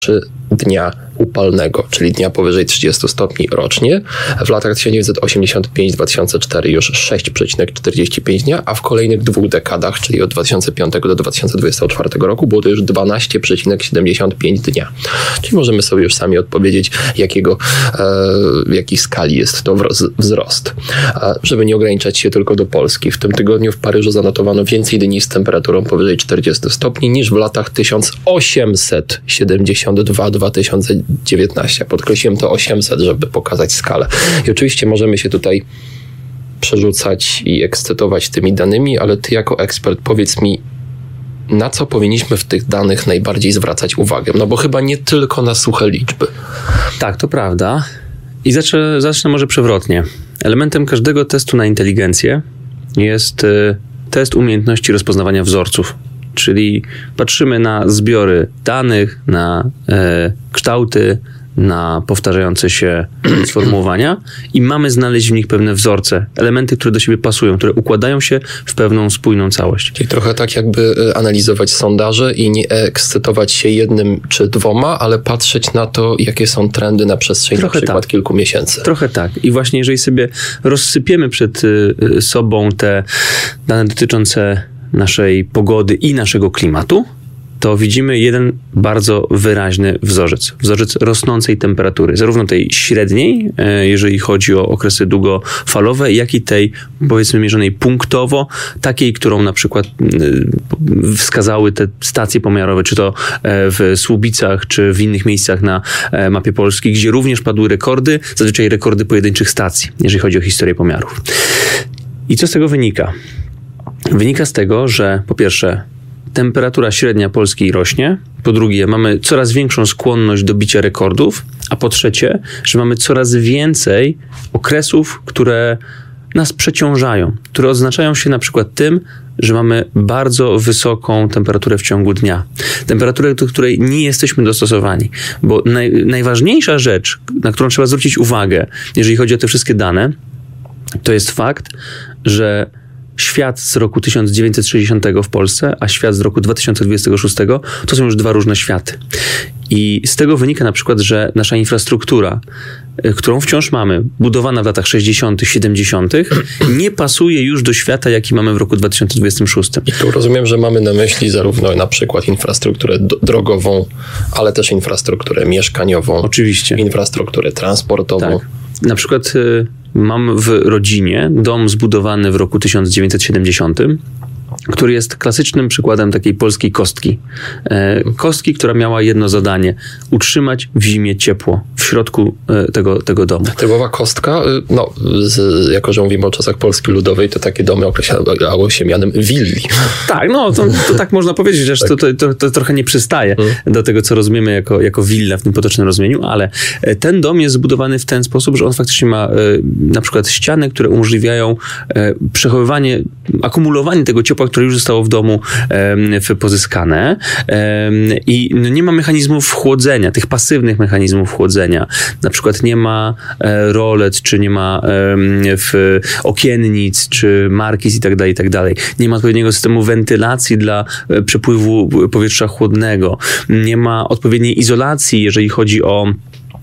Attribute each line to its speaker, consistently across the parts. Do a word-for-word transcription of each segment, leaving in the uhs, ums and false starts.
Speaker 1: dnia upalnego, czyli dnia powyżej trzydziestu stopni rocznie. W latach tysiąc dziewięćset osiemdziesiąt pięć do dwa tysiące cztery już sześć przecinek czterdzieści pięć dnia, a w kolejnych dwóch dekadach, czyli od dwa tysiące piątego do dwa tysiące dwudziestego czwartego roku było to już dwanaście przecinek siedemdziesiąt pięć dnia. Czyli możemy sobie już sami odpowiedzieć, jakiego, e, w jakiej skali jest to wzrost. A żeby nie ograniczać się tylko do Polski, w tym tygodniu w Paryżu zanotowano więcej dni z temperaturą powyżej czterdziestu stopni niż w latach tysiąc osiemset siedemdziesiąt dwa do dwa tysiące dziewiętnastego. Podkreśliłem to osiemset, żeby pokazać skalę. I oczywiście możemy się tutaj przerzucać i ekscytować tymi danymi, ale ty jako ekspert powiedz mi, na co powinniśmy w tych danych najbardziej zwracać uwagę? No bo chyba nie tylko na suche liczby.
Speaker 2: Tak, to prawda. I zacznę, zacznę może przewrotnie. Elementem każdego testu na inteligencję jest y, test umiejętności rozpoznawania wzorców. Czyli patrzymy na zbiory danych, na e, kształty, na powtarzające się sformułowania i mamy znaleźć w nich pewne wzorce, elementy, które do siebie pasują, które układają się w pewną spójną całość.
Speaker 1: Czyli trochę tak jakby analizować sondaże i nie ekscytować się jednym czy dwoma, ale patrzeć na to, jakie są trendy na przestrzeni trochę na przykład tak. kilku miesięcy.
Speaker 2: Trochę tak. I właśnie jeżeli sobie rozsypiemy przed y, sobą te dane dotyczące naszej pogody i naszego klimatu, to widzimy jeden bardzo wyraźny wzorzec. Wzorzec rosnącej temperatury, zarówno tej średniej, jeżeli chodzi o okresy długofalowe, jak i tej, powiedzmy, mierzonej punktowo, takiej, którą na przykład wskazały te stacje pomiarowe, czy to w Słubicach, czy w innych miejscach na mapie Polski, gdzie również padły rekordy, zazwyczaj rekordy pojedynczych stacji, jeżeli chodzi o historię pomiarów. I co z tego wynika? Wynika z tego, że po pierwsze temperatura średnia Polski rośnie, po drugie mamy coraz większą skłonność do bicia rekordów, a po trzecie, że mamy coraz więcej okresów, które nas przeciążają, które odznaczają się na przykład tym, że mamy bardzo wysoką temperaturę w ciągu dnia. Temperaturę, do której nie jesteśmy dostosowani. Bo naj, najważniejsza rzecz, na którą trzeba zwrócić uwagę, jeżeli chodzi o te wszystkie dane, to jest fakt, że świat z roku tysiąc dziewięćset sześćdziesiątego w Polsce, a świat z roku dwa tysiące dwudziestego szóstego to są już dwa różne światy. I z tego wynika na przykład, że nasza infrastruktura, którą wciąż mamy, budowana w latach sześćdziesiątych, siedemdziesiątych, nie pasuje już do świata, jaki mamy w roku dwa tysiące dwudziestym szóstym.
Speaker 1: I tu rozumiem, że mamy na myśli zarówno na przykład infrastrukturę drogową, ale też infrastrukturę mieszkaniową.
Speaker 2: Oczywiście.
Speaker 1: Infrastrukturę transportową.
Speaker 2: Tak. Na przykład y, mam w rodzinie dom zbudowany w roku tysiąc dziewięćset siedemdziesiątym, który jest klasycznym przykładem takiej polskiej kostki. E, kostki, która miała jedno zadanie. Utrzymać w zimie ciepło w środku e, tego, tego domu.
Speaker 1: Typowa kostka, no, z, jako że mówimy o czasach Polski Ludowej, to takie domy określało się mianem willi.
Speaker 2: Tak, no to, to tak można powiedzieć, że tak. to, to, to, to trochę nie przystaje hmm. do tego, co rozumiemy jako, jako willa w tym potocznym rozumieniu, ale ten dom jest zbudowany w ten sposób, że on faktycznie ma e, na przykład ściany, które umożliwiają e, przechowywanie, akumulowanie tego ciepła, które już zostało w domu e, pozyskane e, i no, nie ma mechanizmów chłodzenia, tych pasywnych mechanizmów chłodzenia. Na przykład nie ma e, rolet, czy nie ma e, w okiennic, czy markiz i tak dalej, i tak dalej. Nie ma odpowiedniego systemu wentylacji dla e, przepływu powietrza chłodnego. Nie ma odpowiedniej izolacji, jeżeli chodzi o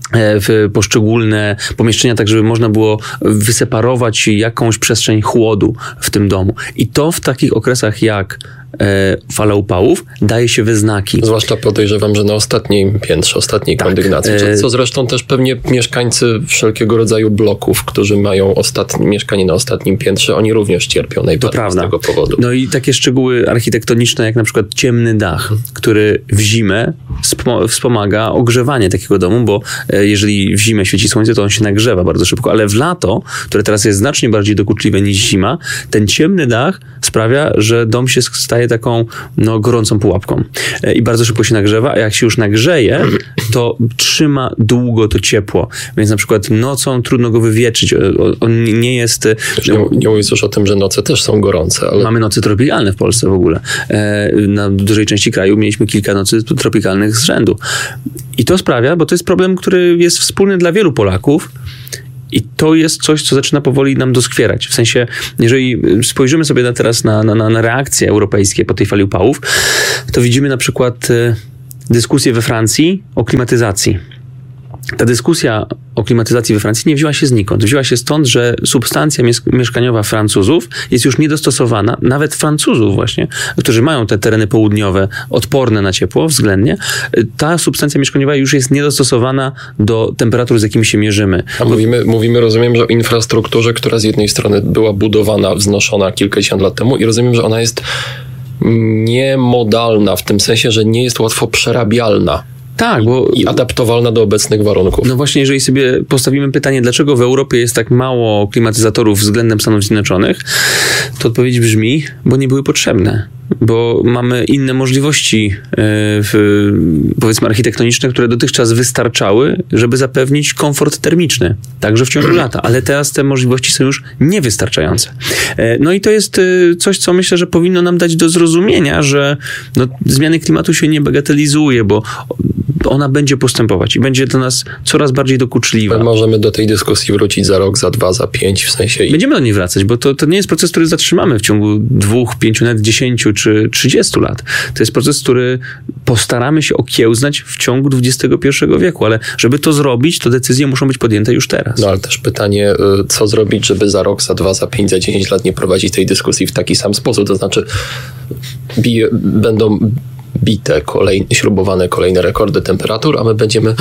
Speaker 2: w poszczególne pomieszczenia, tak żeby można było wyseparować jakąś przestrzeń chłodu w tym domu. I to w takich okresach jak e, fala upałów daje się we znaki.
Speaker 1: Zwłaszcza podejrzewam, że na ostatnim piętrze, ostatniej tak. kondygnacji, co zresztą też pewnie mieszkańcy wszelkiego rodzaju bloków, którzy mają ostatnie, mieszkanie na ostatnim piętrze, oni również cierpią najbardziej z tego powodu.
Speaker 2: No i takie szczegóły architektoniczne, jak na przykład ciemny dach, który w zimę wspomaga ogrzewanie takiego domu, bo jeżeli w zimę świeci słońce, to on się nagrzewa bardzo szybko, ale w lato, które teraz jest znacznie bardziej dokuczliwe niż zima, ten ciemny dach sprawia, że dom się staje taką no, gorącą pułapką i bardzo szybko się nagrzewa, a jak się już nagrzeje, to trzyma długo to ciepło, więc na przykład nocą trudno go wywietrzyć. On nie jest...
Speaker 1: Nie, nie mówiąc już o tym, że noce też są gorące, ale...
Speaker 2: Mamy noce tropikalne w Polsce w ogóle. Na dużej części kraju mieliśmy kilka nocy tropikalnych z rzędu. I to sprawia, bo to jest problem, który jest wspólny dla wielu Polaków i to jest coś, co zaczyna powoli nam doskwierać. W sensie, jeżeli spojrzymy sobie na teraz na, na, na reakcje europejskie po tej fali upałów, to widzimy na przykład dyskusję we Francji o klimatyzacji. Ta dyskusja o klimatyzacji we Francji nie wzięła się znikąd. Wzięła się stąd, że substancja mieszkaniowa Francuzów jest już niedostosowana, nawet Francuzów właśnie, którzy mają te tereny południowe odporne na ciepło względnie. Ta substancja mieszkaniowa już jest niedostosowana do temperatur, z jakimi się mierzymy.
Speaker 1: A mówimy, mówimy, rozumiem, że o infrastrukturze, która z jednej strony była budowana, wznoszona kilkadziesiąt lat temu i rozumiem, że ona jest niemodalna, w tym sensie, że nie jest łatwo przerabialna.
Speaker 2: Tak, bo...
Speaker 1: I adaptowalna do obecnych warunków.
Speaker 2: No właśnie, jeżeli sobie postawimy pytanie, dlaczego w Europie jest tak mało klimatyzatorów względem Stanów Zjednoczonych, to odpowiedź brzmi, bo nie były potrzebne. Bo mamy inne możliwości, w, powiedzmy, architektoniczne, które dotychczas wystarczały, żeby zapewnić komfort termiczny, także w ciągu lata. Ale teraz te możliwości są już niewystarczające. No i to jest coś, co myślę, że powinno nam dać do zrozumienia, że no, zmiany klimatu się nie bagatelizuje, bo ona będzie postępować i będzie dla nas coraz bardziej dokuczliwa.
Speaker 1: My możemy do tej dyskusji wrócić za rok, za dwa, za pięć, w sensie...
Speaker 2: Będziemy do niej wracać, bo to, to nie jest proces, który zatrzymamy w ciągu dwóch, pięciu, nawet dziesięciu czy trzydziestu lat. To jest proces, który postaramy się okiełznać w ciągu dwudziestego pierwszego wieku, ale żeby to zrobić, to decyzje muszą być podjęte już teraz.
Speaker 1: No ale też pytanie, co zrobić, żeby za rok, za dwa, za pięć, za dziesięć lat nie prowadzić tej dyskusji w taki sam sposób, to znaczy bije, będą bite, kolejne, śrubowane kolejne rekordy temperatur, a my będziemy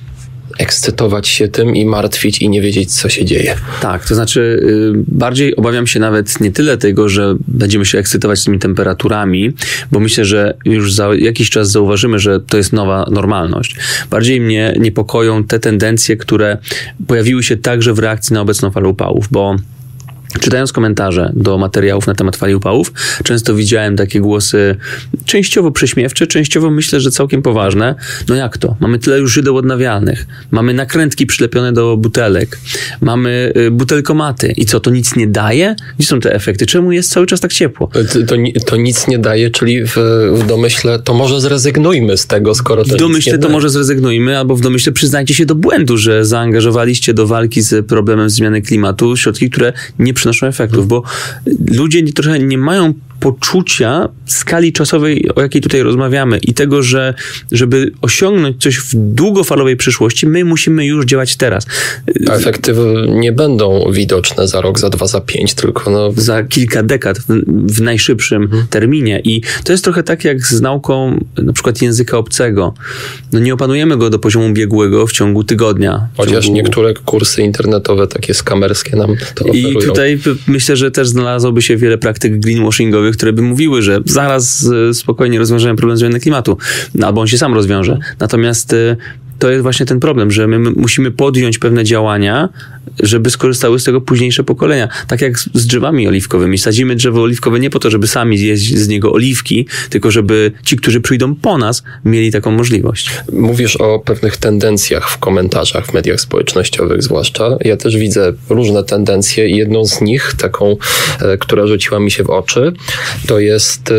Speaker 1: ekscytować się tym i martwić i nie wiedzieć, co się dzieje.
Speaker 2: Tak, to znaczy yy, bardziej obawiam się nawet nie tyle tego, że będziemy się ekscytować tymi temperaturami, bo myślę, że już za jakiś czas zauważymy, że to jest nowa normalność. Bardziej mnie niepokoją te tendencje, które pojawiły się także w reakcji na obecną falę upałów, bo czytając komentarze do materiałów na temat fali upałów, często widziałem takie głosy częściowo prześmiewcze, częściowo myślę, że całkiem poważne. No jak to? Mamy tyle już źródeł odnawialnych. Mamy nakrętki przylepione do butelek. Mamy butelkomaty. I co, to nic nie daje? Gdzie są te efekty? Czemu jest cały czas tak ciepło?
Speaker 1: To, to, to nic nie daje, czyli w, w domyśle to może zrezygnujmy z tego, skoro to
Speaker 2: W domyśle
Speaker 1: nic nie
Speaker 2: to
Speaker 1: daje.
Speaker 2: może zrezygnujmy, albo w domyśle przyznajcie się do błędu, że zaangażowaliście do walki z problemem zmiany klimatu środki, które nie przynoszą efektów, bo ludzie trochę nie mają poczucia skali czasowej, o jakiej tutaj rozmawiamy i tego, że żeby osiągnąć coś w długofalowej przyszłości, my musimy już działać teraz.
Speaker 1: A efekty nie będą widoczne za rok, za dwa, za pięć, tylko no...
Speaker 2: za kilka dekad w, w najszybszym hmm. terminie i to jest trochę tak jak z nauką na przykład języka obcego. No nie opanujemy go do poziomu biegłego w ciągu tygodnia. W
Speaker 1: Chociaż
Speaker 2: ciągu...
Speaker 1: niektóre kursy internetowe takie skamerskie nam to oferują.
Speaker 2: I tutaj myślę, że też znalazłoby się wiele praktyk greenwashingowych, które by mówiły, że zaraz spokojnie rozwiążemy problem zmiany klimatu, albo on się sam rozwiąże. Natomiast to jest właśnie ten problem, że my musimy podjąć pewne działania, żeby skorzystały z tego późniejsze pokolenia. Tak jak z drzewami oliwkowymi. Sadzimy drzewo oliwkowe nie po to, żeby sami zjeść z niego oliwki, tylko żeby ci, którzy przyjdą po nas, mieli taką możliwość.
Speaker 1: Mówisz o pewnych tendencjach w komentarzach, w mediach społecznościowych zwłaszcza. Ja też widzę różne tendencje i jedną z nich, taką, która rzuciła mi się w oczy, to jest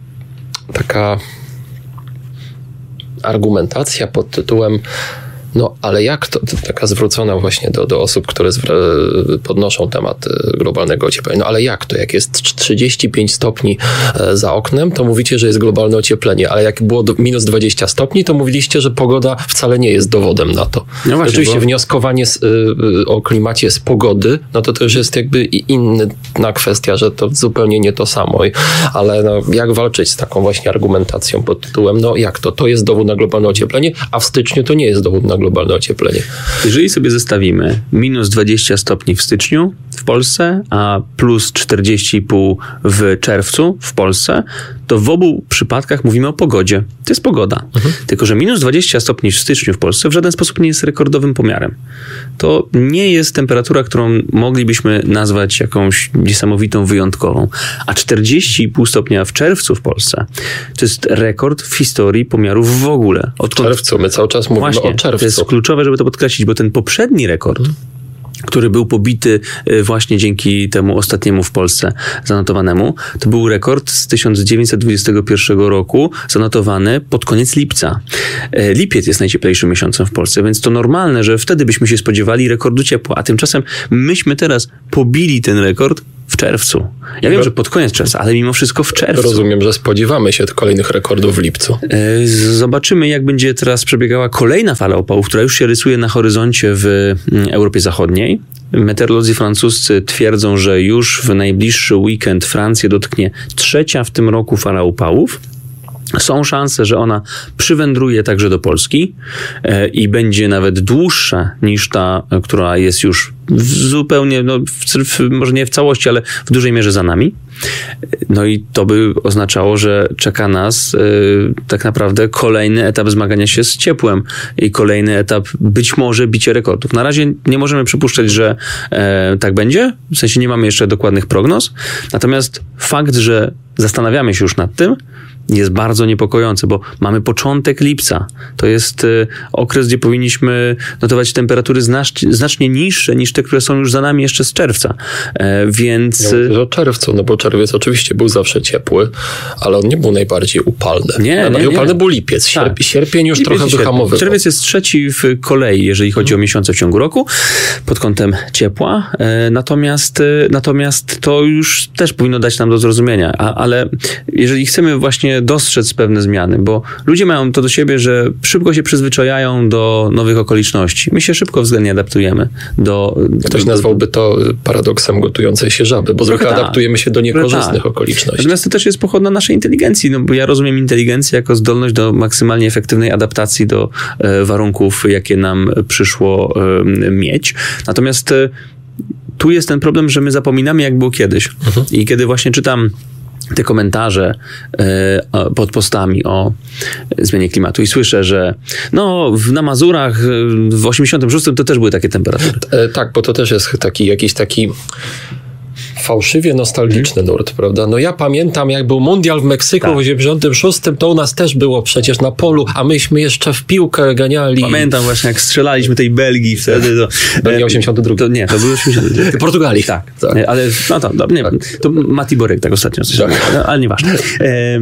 Speaker 1: taka argumentacja pod tytułem no, ale jak to, to taka zwrócona właśnie do, do osób, które zwr- podnoszą temat globalnego ocieplenia. No, ale jak to? Jak jest trzydzieści pięć stopni za oknem, to mówicie, że jest globalne ocieplenie, ale jak było do minus dwadzieścia stopni, to mówiliście, że pogoda wcale nie jest dowodem na to. No właśnie, oczywiście bo... wnioskowanie z, y, o klimacie z pogody, no to to już jest jakby inna kwestia, że to zupełnie nie to samo. Ale no, jak walczyć z taką właśnie argumentacją pod tytułem, no jak to? To jest dowód na globalne ocieplenie, a w styczniu to nie jest dowód na globalne ocieplenie.
Speaker 2: Jeżeli sobie zestawimy minus dwadzieścia stopni w styczniu w Polsce, a plus czterdzieści i pół w czerwcu w Polsce, to w obu przypadkach mówimy o pogodzie. To jest pogoda. Mhm. Tylko że minus dwadzieścia stopni w styczniu w Polsce w żaden sposób nie jest rekordowym pomiarem. To nie jest temperatura, którą moglibyśmy nazwać jakąś niesamowitą, wyjątkową. A czterdzieści i pół stopnia w czerwcu w Polsce to jest rekord w historii pomiarów w ogóle.
Speaker 1: Odkąd... W czerwcu. My cały czas mówimy
Speaker 2: Właśnie,
Speaker 1: o czerwcu.
Speaker 2: To jest kluczowe, żeby to podkreślić, bo ten poprzedni rekord, hmm. który był pobity właśnie dzięki temu ostatniemu w Polsce zanotowanemu, to był rekord z tysiąc dziewięćset dwudziestego pierwszego roku, zanotowany pod koniec lipca. Lipiec jest najcieplejszym miesiącem w Polsce, więc to normalne, że wtedy byśmy się spodziewali rekordu ciepła, a tymczasem myśmy teraz pobili ten rekord w czerwcu. Ja wiem, że pod koniec czerwca, ale mimo wszystko w czerwcu.
Speaker 1: Rozumiem, że spodziewamy się kolejnych rekordów w lipcu.
Speaker 2: Zobaczymy, jak będzie teraz przebiegała kolejna fala upałów, która już się rysuje na horyzoncie w Europie Zachodniej. Meteorolodzy francuscy twierdzą, że już w najbliższy weekend Francję dotknie trzecia w tym roku fala upałów. Są szanse, że ona przywędruje także do Polski e, i będzie nawet dłuższa niż ta, która jest już zupełnie, no, w, w, może nie w całości, ale w dużej mierze za nami. No i to by oznaczało, że czeka nas e, tak naprawdę kolejny etap zmagania się z ciepłem i kolejny etap być może bicia rekordów. Na razie nie możemy przypuszczać, że e, tak będzie, w sensie nie mamy jeszcze dokładnych prognoz, natomiast fakt, że zastanawiamy się już nad tym, jest bardzo niepokojący, bo mamy początek lipca. To jest y, okres, gdzie powinniśmy notować temperatury znacz, znacznie niższe niż te, które są już za nami jeszcze z czerwca. E, więc...
Speaker 1: Ja mówię o czerwcu, no bo czerwiec oczywiście był zawsze ciepły, ale on nie był najbardziej upalny.
Speaker 2: Nie, nie,
Speaker 1: Najbardziej
Speaker 2: nie.
Speaker 1: upalny był lipiec. Sierp-
Speaker 2: tak.
Speaker 1: Sierpień już
Speaker 2: Lipiec
Speaker 1: trochę
Speaker 2: i
Speaker 1: wyhamowywał.
Speaker 2: Czerwiec jest trzeci w kolei, jeżeli chodzi o miesiące w ciągu roku, pod kątem ciepła. E, natomiast, e, natomiast to już też powinno dać nam do zrozumienia. A, ale jeżeli chcemy właśnie dostrzec pewne zmiany, bo ludzie mają to do siebie, że szybko się przyzwyczajają do nowych okoliczności. My się szybko względnie adaptujemy do...
Speaker 1: Ktoś
Speaker 2: do,
Speaker 1: nazwałby to paradoksem gotującej się żaby, bo zwykle
Speaker 2: tak.
Speaker 1: adaptujemy się do niekorzystnych
Speaker 2: tak.
Speaker 1: okoliczności.
Speaker 2: Natomiast to też jest pochodna naszej inteligencji, no bo ja rozumiem inteligencję jako zdolność do maksymalnie efektywnej adaptacji do e, warunków, jakie nam przyszło e, mieć. Natomiast e, tu jest ten problem, że my zapominamy, jak było kiedyś. Mhm. I kiedy właśnie czytam te komentarze e, pod postami o zmianie klimatu i słyszę, że no na Mazurach w osiemdziesiątym szóstym to też były takie temperatury.
Speaker 1: E, tak, bo to też jest taki jakiś taki fałszywie nostalgiczny nurt, hmm. prawda? No ja pamiętam, jak był mundial w Meksyku tak. w osiemdziesiątym szóstym, to u nas też było przecież na polu, a myśmy jeszcze w piłkę ganiali.
Speaker 2: Pamiętam właśnie, jak strzelaliśmy tej Belgii wtedy. To,
Speaker 1: Belgia osiemdziesiąty drugi.
Speaker 2: To, nie, to był osiemdziesiąty drugi.
Speaker 1: Portugalii.
Speaker 2: Tak, tak. Ale no to, no, nie, tak. to Mati Borek tak ostatnio coś tak. no, ale nieważne. E,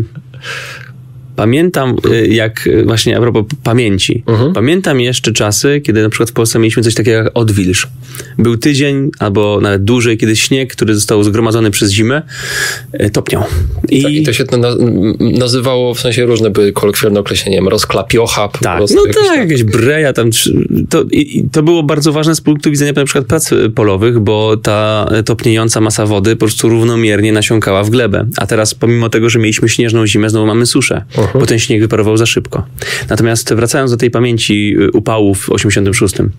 Speaker 2: Pamiętam, jak właśnie a propos pamięci, uh-huh. pamiętam jeszcze czasy, kiedy na przykład w Polsce mieliśmy coś takiego jak odwilż. Był tydzień albo nawet dłużej, kiedy śnieg, który został zgromadzony przez zimę, topniał. I,
Speaker 1: tak, i to się na, nazywało, w sensie różne były kolokwialne określeniem, rozklapiocha.
Speaker 2: Tak, no tak, tak, jakieś breja tam. To, i, to było bardzo ważne z punktu widzenia na przykład prac polowych, bo ta topniejąca masa wody po prostu równomiernie nasiąkała w glebę. A teraz pomimo tego, że mieliśmy śnieżną zimę, znowu mamy suszę. Uh-huh. Bo ten śnieg wyparował za szybko. Natomiast wracając do tej pamięci upałów w osiemdziesiątym szóstym.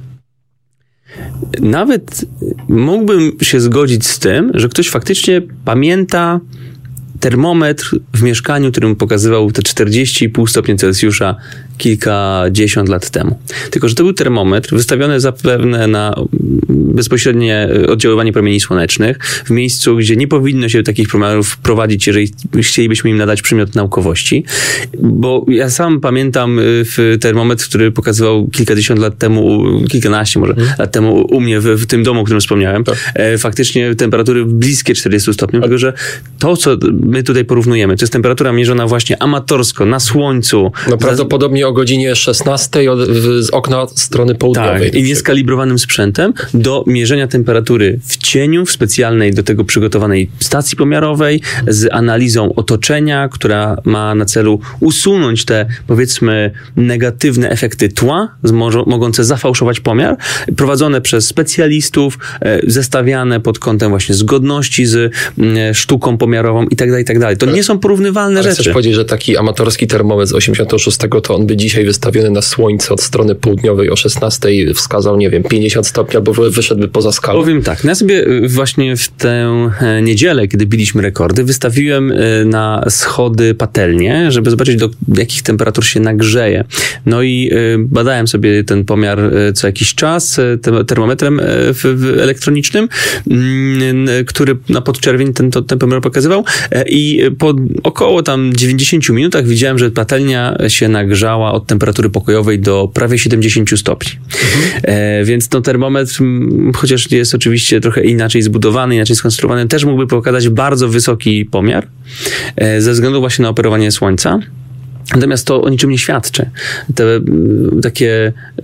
Speaker 2: Nawet mógłbym się zgodzić z tym, że ktoś faktycznie pamięta termometr w mieszkaniu, którym pokazywał te czterdzieści i pół stopnia Celsjusza kilkadziesiąt lat temu. Tylko że to był termometr wystawiony zapewne na bezpośrednie oddziaływanie promieni słonecznych w miejscu, gdzie nie powinno się takich pomiarów prowadzić, jeżeli chcielibyśmy im nadać przymiot naukowości. Bo ja sam pamiętam w termometr, który pokazywał kilkadziesiąt lat temu, kilkanaście może hmm. lat temu u mnie w, w tym domu, o którym wspomniałem, tak. e, faktycznie temperatury bliskie czterdziestu stopniom, tylko że to, co my tutaj porównujemy, to jest temperatura mierzona właśnie amatorsko, na słońcu.
Speaker 1: No prawdopodobnie o godzinie szesnastej od, z okna strony południowej.
Speaker 2: Tak, i nieskalibrowanym sprzętem do mierzenia temperatury w cieniu, w specjalnej do tego przygotowanej stacji pomiarowej, z analizą otoczenia, która ma na celu usunąć te, powiedzmy, negatywne efekty tła, zmo- mogące zafałszować pomiar, prowadzone przez specjalistów, e, zestawiane pod kątem właśnie zgodności z e, sztuką pomiarową i tak dalej, i tak dalej. To nie są porównywalne
Speaker 1: ale
Speaker 2: rzeczy.
Speaker 1: Chcesz powiedzieć, że taki amatorski termometr z osiemdziesiątego szóstego to on by dzisiaj wystawiony na słońce od strony południowej o szesnastej wskazał, nie wiem, pięćdziesiąt stopni albo wyszedłby poza skalę?
Speaker 2: Powiem tak, ja sobie właśnie w tę niedzielę, kiedy biliśmy rekordy, wystawiłem na schody patelnię, żeby zobaczyć, do jakich temperatur się nagrzeje. No i badałem sobie ten pomiar co jakiś czas termometrem elektronicznym, który na podczerwień ten, ten pomiar pokazywał i po około tam dziewięćdziesięciu minutach widziałem, że patelnia się nagrzała od temperatury pokojowej do prawie siedemdziesięciu stopni. Mhm. E, więc no, termometr, chociaż jest oczywiście trochę inaczej zbudowany, inaczej skonstruowany, też mógłby pokazać bardzo wysoki pomiar e, ze względu właśnie na operowanie słońca. Natomiast to o niczym nie świadczy. Te takie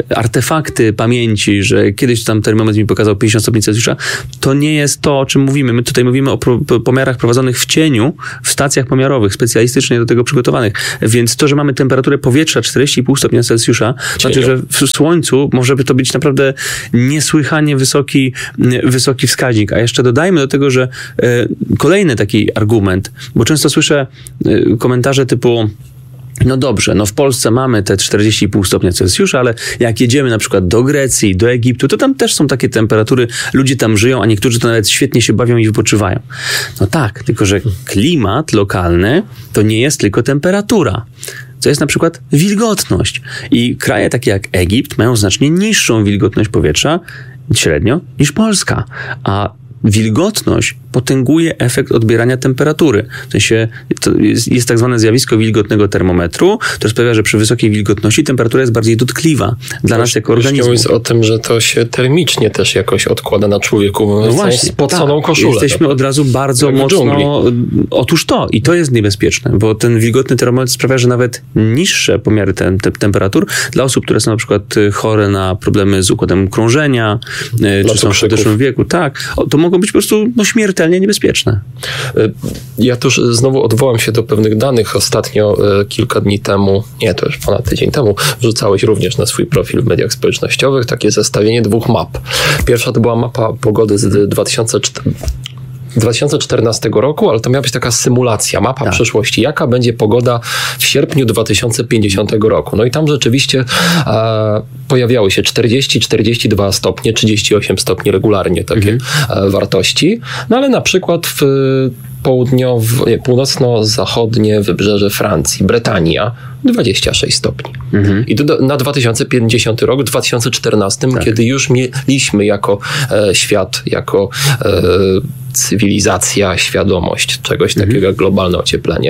Speaker 2: artefakty pamięci, że kiedyś tam termometr mi pokazał pięćdziesiąt stopni Celsjusza, to nie jest to, o czym mówimy. My tutaj mówimy o pro, pomiarach prowadzonych w cieniu, w stacjach pomiarowych, specjalistycznie do tego przygotowanych. Więc to, że mamy temperaturę powietrza czterdzieści i pół stopnia Celsjusza, znaczy, że w słońcu może by to być naprawdę niesłychanie wysoki, wysoki wskaźnik. A jeszcze dodajmy do tego, że e, kolejny taki argument, bo często słyszę e, komentarze typu no dobrze, no w Polsce mamy te czterdzieści i pół stopnia Celsjusza, ale jak jedziemy na przykład do Grecji, do Egiptu, to tam też są takie temperatury, ludzie tam żyją, a niektórzy to nawet świetnie się bawią i wypoczywają. No tak, tylko że klimat lokalny to nie jest tylko temperatura. To jest na przykład wilgotność. I kraje takie jak Egipt mają znacznie niższą wilgotność powietrza średnio niż Polska. A wilgotność potęguje efekt odbierania temperatury. W sensie to jest, jest tak zwane zjawisko wilgotnego termometru, które sprawia, że przy wysokiej wilgotności temperatura jest bardziej dotkliwa dla nas jako organizmu.
Speaker 1: Jest o tym, że to się termicznie też jakoś odkłada na człowieku. No właśnie, spoconą tak, koszulę.
Speaker 2: Jesteśmy od razu bardzo jak mocno... Otóż to. I to jest niebezpieczne, bo ten wilgotny termometr sprawia, że nawet niższe pomiary te, te, temperatur dla osób, które są na przykład chore na problemy z układem krążenia, dla czy są w podeszłym wieku, tak, to mogą być po prostu no, śmiertelnie niebezpieczne.
Speaker 1: Ja też znowu odwołam się do pewnych danych. Ostatnio, kilka dni temu, nie, to już ponad tydzień temu, wrzucałeś również na swój profil w mediach społecznościowych takie zestawienie dwóch map. Pierwsza to była mapa pogody z dwa tysiące czternastego roku, ale to miała być taka symulacja, mapa tak. przyszłości. Jaka będzie pogoda w sierpniu dwa tysiące pięćdziesiątego roku? No i tam rzeczywiście e, pojawiały się czterdzieści czterdzieści dwa stopnie, trzydzieści osiem stopni regularnie takie mhm. e, wartości. No ale na przykład w południowo, nie, północno-zachodnie wybrzeże Francji, Bretania, dwadzieścia sześć stopni. Mhm. I do, na dwa tysiące pięćdziesiąty rok, w dwa tysiące czternastym, tak. kiedy już mieliśmy jako e, świat, jako e, cywilizacja, świadomość czegoś mhm. takiego jak globalne ocieplenie,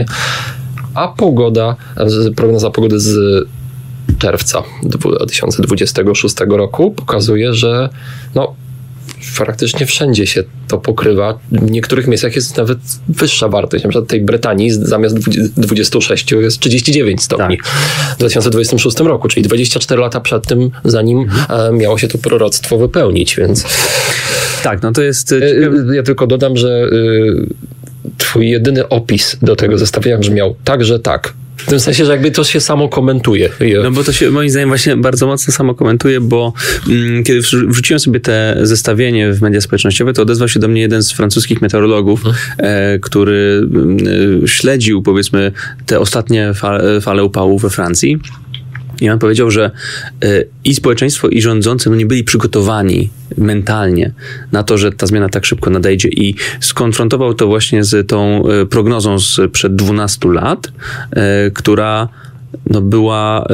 Speaker 1: a pogoda, prognoza pogody z czerwca dwa tysiące dwudziestego szóstego roku pokazuje, że no praktycznie wszędzie się to pokrywa. W niektórych miejscach jest nawet wyższa wartość. Na przykład tej Brytanii zamiast dwudziestu sześciu jest trzydzieści dziewięć stopni tak. w dwa tysiące dwudziestym szóstym roku, czyli dwadzieścia cztery lata przed tym, zanim mhm. miało się to proroctwo wypełnić, więc...
Speaker 2: Tak, no to jest...
Speaker 1: Ja tylko dodam, że twój jedyny opis do tego zestawienia brzmiał tak, że tak. W tym sensie, że jakby to się samo komentuje.
Speaker 2: No bo to się moim zdaniem właśnie bardzo mocno samo komentuje, bo mm, kiedy wrzuciłem sobie te zestawienie w media społecznościowe, to odezwał się do mnie jeden z francuskich meteorologów, hmm. e, który e, śledził powiedzmy te ostatnie fale, fale upału we Francji. I on powiedział, że y, i społeczeństwo, i rządzący no nie byli przygotowani mentalnie na to, że ta zmiana tak szybko nadejdzie i skonfrontował to właśnie z tą y, prognozą sprzed dwunastu lat, y, która no była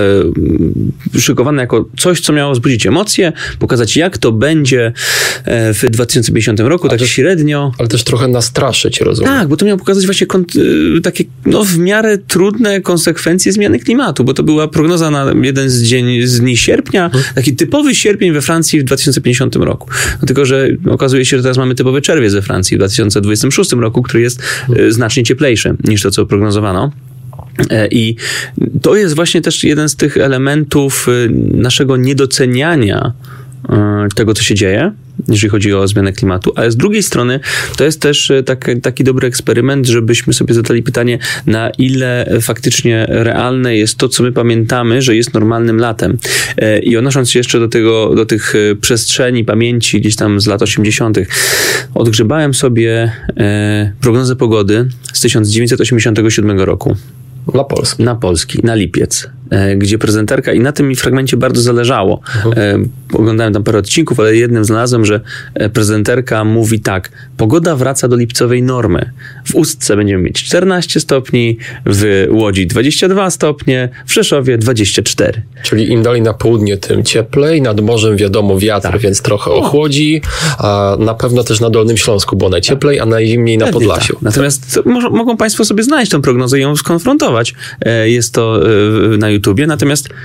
Speaker 2: y, szykowana jako coś, co miało wzbudzić emocje, pokazać jak to będzie w dwa tysiące pięćdziesiątym roku, ale tak też, średnio.
Speaker 1: Ale też trochę nastraszyć, rozumiem.
Speaker 2: Tak, bo to miało pokazać właśnie kont- y, takie no, w miarę trudne konsekwencje zmiany klimatu, bo to była prognoza na jeden z, dzień, z dni sierpnia, hmm. taki typowy sierpień we Francji w dwa tysiące pięćdziesiątym roku. No, tylko, że okazuje się, że teraz mamy typowy czerwiec we Francji w dwa tysiące dwudziestym szóstym roku, który jest y, znacznie cieplejszy niż to, co prognozowano. I to jest właśnie też jeden z tych elementów naszego niedoceniania tego, co się dzieje, jeżeli chodzi o zmianę klimatu, ale z drugiej strony to jest też taki, taki dobry eksperyment, żebyśmy sobie zadali pytanie, na ile faktycznie realne jest to, co my pamiętamy, że jest normalnym latem. I odnosząc się jeszcze do tego, do tych przestrzeni pamięci gdzieś tam z lat osiemdziesiątych, odgrzebałem sobie prognozę pogody z tysiąc dziewięćset osiemdziesiątego siódmego roku.
Speaker 1: Na Polski.
Speaker 2: Na Polski, na lipiec, gdzie prezenterka, i na tym mi fragmencie bardzo zależało. Mhm. Oglądałem tam parę odcinków, ale jednym znalazłem, że prezenterka mówi tak: pogoda wraca do lipcowej normy. W Ustce będziemy mieć czternaście stopni, w Łodzi dwadzieścia dwa stopnie, w Rzeszowie dwadzieścia cztery.
Speaker 1: Czyli im dalej na południe, tym cieplej. Nad morzem wiadomo wiatr, tak. więc trochę ochłodzi. A na pewno też na Dolnym Śląsku było najcieplej, tak. a najzimniej na Podlasiu. Tak.
Speaker 2: Natomiast to, mo- mogą Państwo sobie znaleźć tę prognozę i ją skonfrontować. Jest to na YouTubie. Natomiast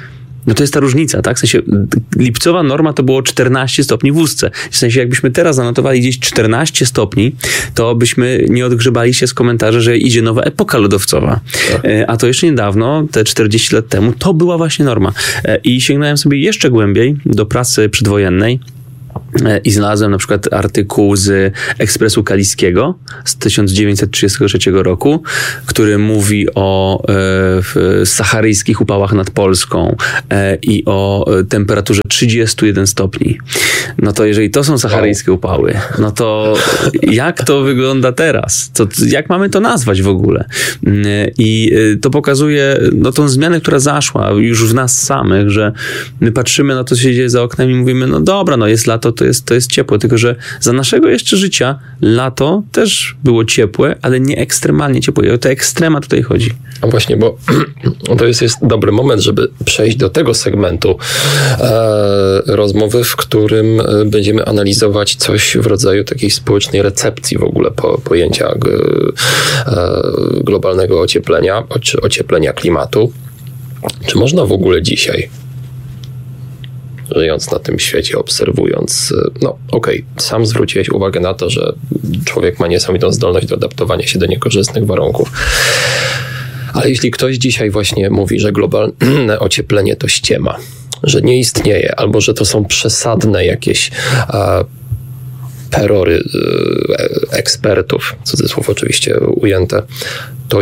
Speaker 2: No to jest ta różnica, tak? W sensie lipcowa norma to było czternaście stopni w ustce. W sensie jakbyśmy teraz zanotowali gdzieś czternaście stopni, to byśmy nie odgrzebali się z komentarzy, że idzie nowa epoka lodowcowa. Tak. A to jeszcze niedawno, te czterdzieści lat temu, to była właśnie norma. I sięgnąłem sobie jeszcze głębiej do prasy przedwojennej i znalazłem na przykład artykuł z Ekspresu Kaliskiego z tysiąc dziewięćset trzydziestego trzeciego roku, który mówi o e, saharyjskich upałach nad Polską e, i o temperaturze trzydziestu jeden stopni. No to jeżeli to są saharyjskie upały, no to jak to wygląda teraz? To, jak mamy to nazwać w ogóle? I to pokazuje no, tą zmianę, która zaszła już w nas samych, że my patrzymy na to, co się dzieje za oknem i mówimy, no dobra, no jest lato, to jest, to jest ciepłe, tylko że za naszego jeszcze życia lato też było ciepłe, ale nie ekstremalnie ciepłe. I o te ekstrema tutaj chodzi.
Speaker 1: A właśnie, bo to jest, jest dobry moment, żeby przejść do tego segmentu e, rozmowy, w którym będziemy analizować coś w rodzaju takiej społecznej recepcji w ogóle po, pojęcia g, e, globalnego ocieplenia, czy ocieplenia klimatu. Czy można w ogóle dzisiaj, żyjąc na tym świecie, obserwując, no okej, okay, sam zwróciłeś uwagę na to, że człowiek ma niesamowitą zdolność do adaptowania się do niekorzystnych warunków. Ale jeśli ktoś dzisiaj właśnie mówi, że globalne ocieplenie to ściema, że nie istnieje, albo że to są przesadne jakieś a, perory e, ekspertów, cudzysłów oczywiście ujęte, to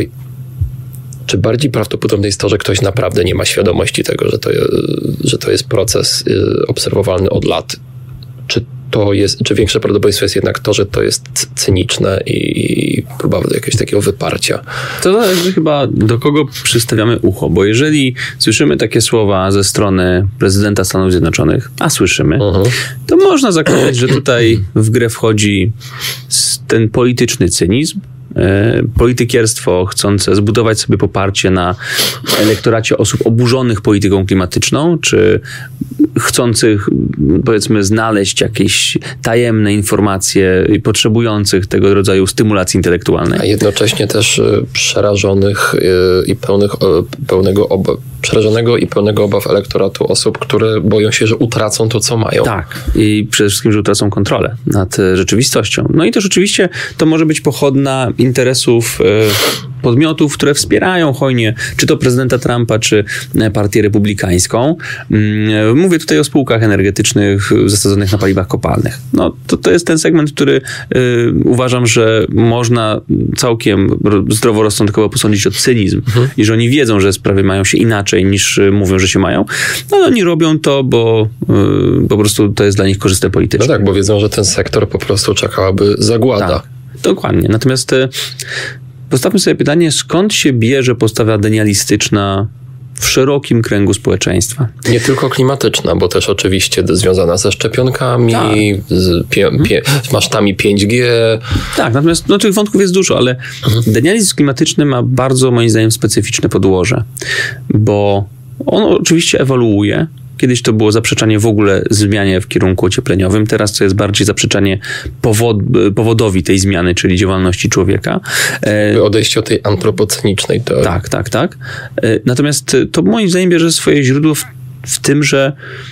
Speaker 1: czy bardziej prawdopodobne jest to, że ktoś naprawdę nie ma świadomości tego, że to, że to jest proces obserwowalny od lat? Czy to jest, czy większe prawdopodobieństwo jest jednak to, że to jest cyniczne i próba jakiegoś takiego wyparcia?
Speaker 2: To zależy chyba, do kogo przystawiamy ucho, bo jeżeli słyszymy takie słowa ze strony prezydenta Stanów Zjednoczonych, a słyszymy, uh-huh. to można zakładać, że tutaj w grę wchodzi ten polityczny cynizm, politykierstwo chcące zbudować sobie poparcie na elektoracie osób oburzonych polityką klimatyczną, czy chcących, powiedzmy, znaleźć jakieś tajemne informacje i potrzebujących tego rodzaju stymulacji intelektualnej.
Speaker 1: A jednocześnie też przerażonych i pełnych, pełnego obaw, przerażonego i pełnego obaw elektoratu osób, które boją się, że utracą to, co mają.
Speaker 2: Tak. I przede wszystkim, że utracą kontrolę nad rzeczywistością. No i też oczywiście to może być pochodna interesów podmiotów, które wspierają hojnie, czy to prezydenta Trumpa, czy partię republikańską. Mówię tutaj o spółkach energetycznych zasadzonych na paliwach kopalnych. No to, to jest ten segment, który y, uważam, że można całkiem zdroworozsądkowo posądzić o cynizm mhm. i że oni wiedzą, że sprawy mają się inaczej niż mówią, że się mają. No ale oni robią to, bo y, po prostu to jest dla nich korzystne politycznie.
Speaker 1: No tak, bo wiedzą, że ten sektor po prostu czekałaby zagłada.
Speaker 2: Tak, dokładnie. Natomiast y, postawmy sobie pytanie, skąd się bierze postawa denialistyczna w szerokim kręgu społeczeństwa.
Speaker 1: Nie tylko klimatyczna, bo też oczywiście związana ze szczepionkami, tak. z pie, pie, masztami pięć G.
Speaker 2: Tak, natomiast no, tych wątków jest dużo, ale mhm. denializm klimatyczny ma bardzo, moim zdaniem, specyficzne podłoże, bo on oczywiście ewoluuje. Kiedyś to było zaprzeczanie w ogóle zmianie w kierunku ociepleniowym. Teraz to jest bardziej zaprzeczanie powod, powodowi tej zmiany, czyli działalności człowieka.
Speaker 1: Odejście od tej antropocenicznej teorii.
Speaker 2: Tak, tak, tak. Natomiast to moim zdaniem bierze swoje źródło w, w tym, że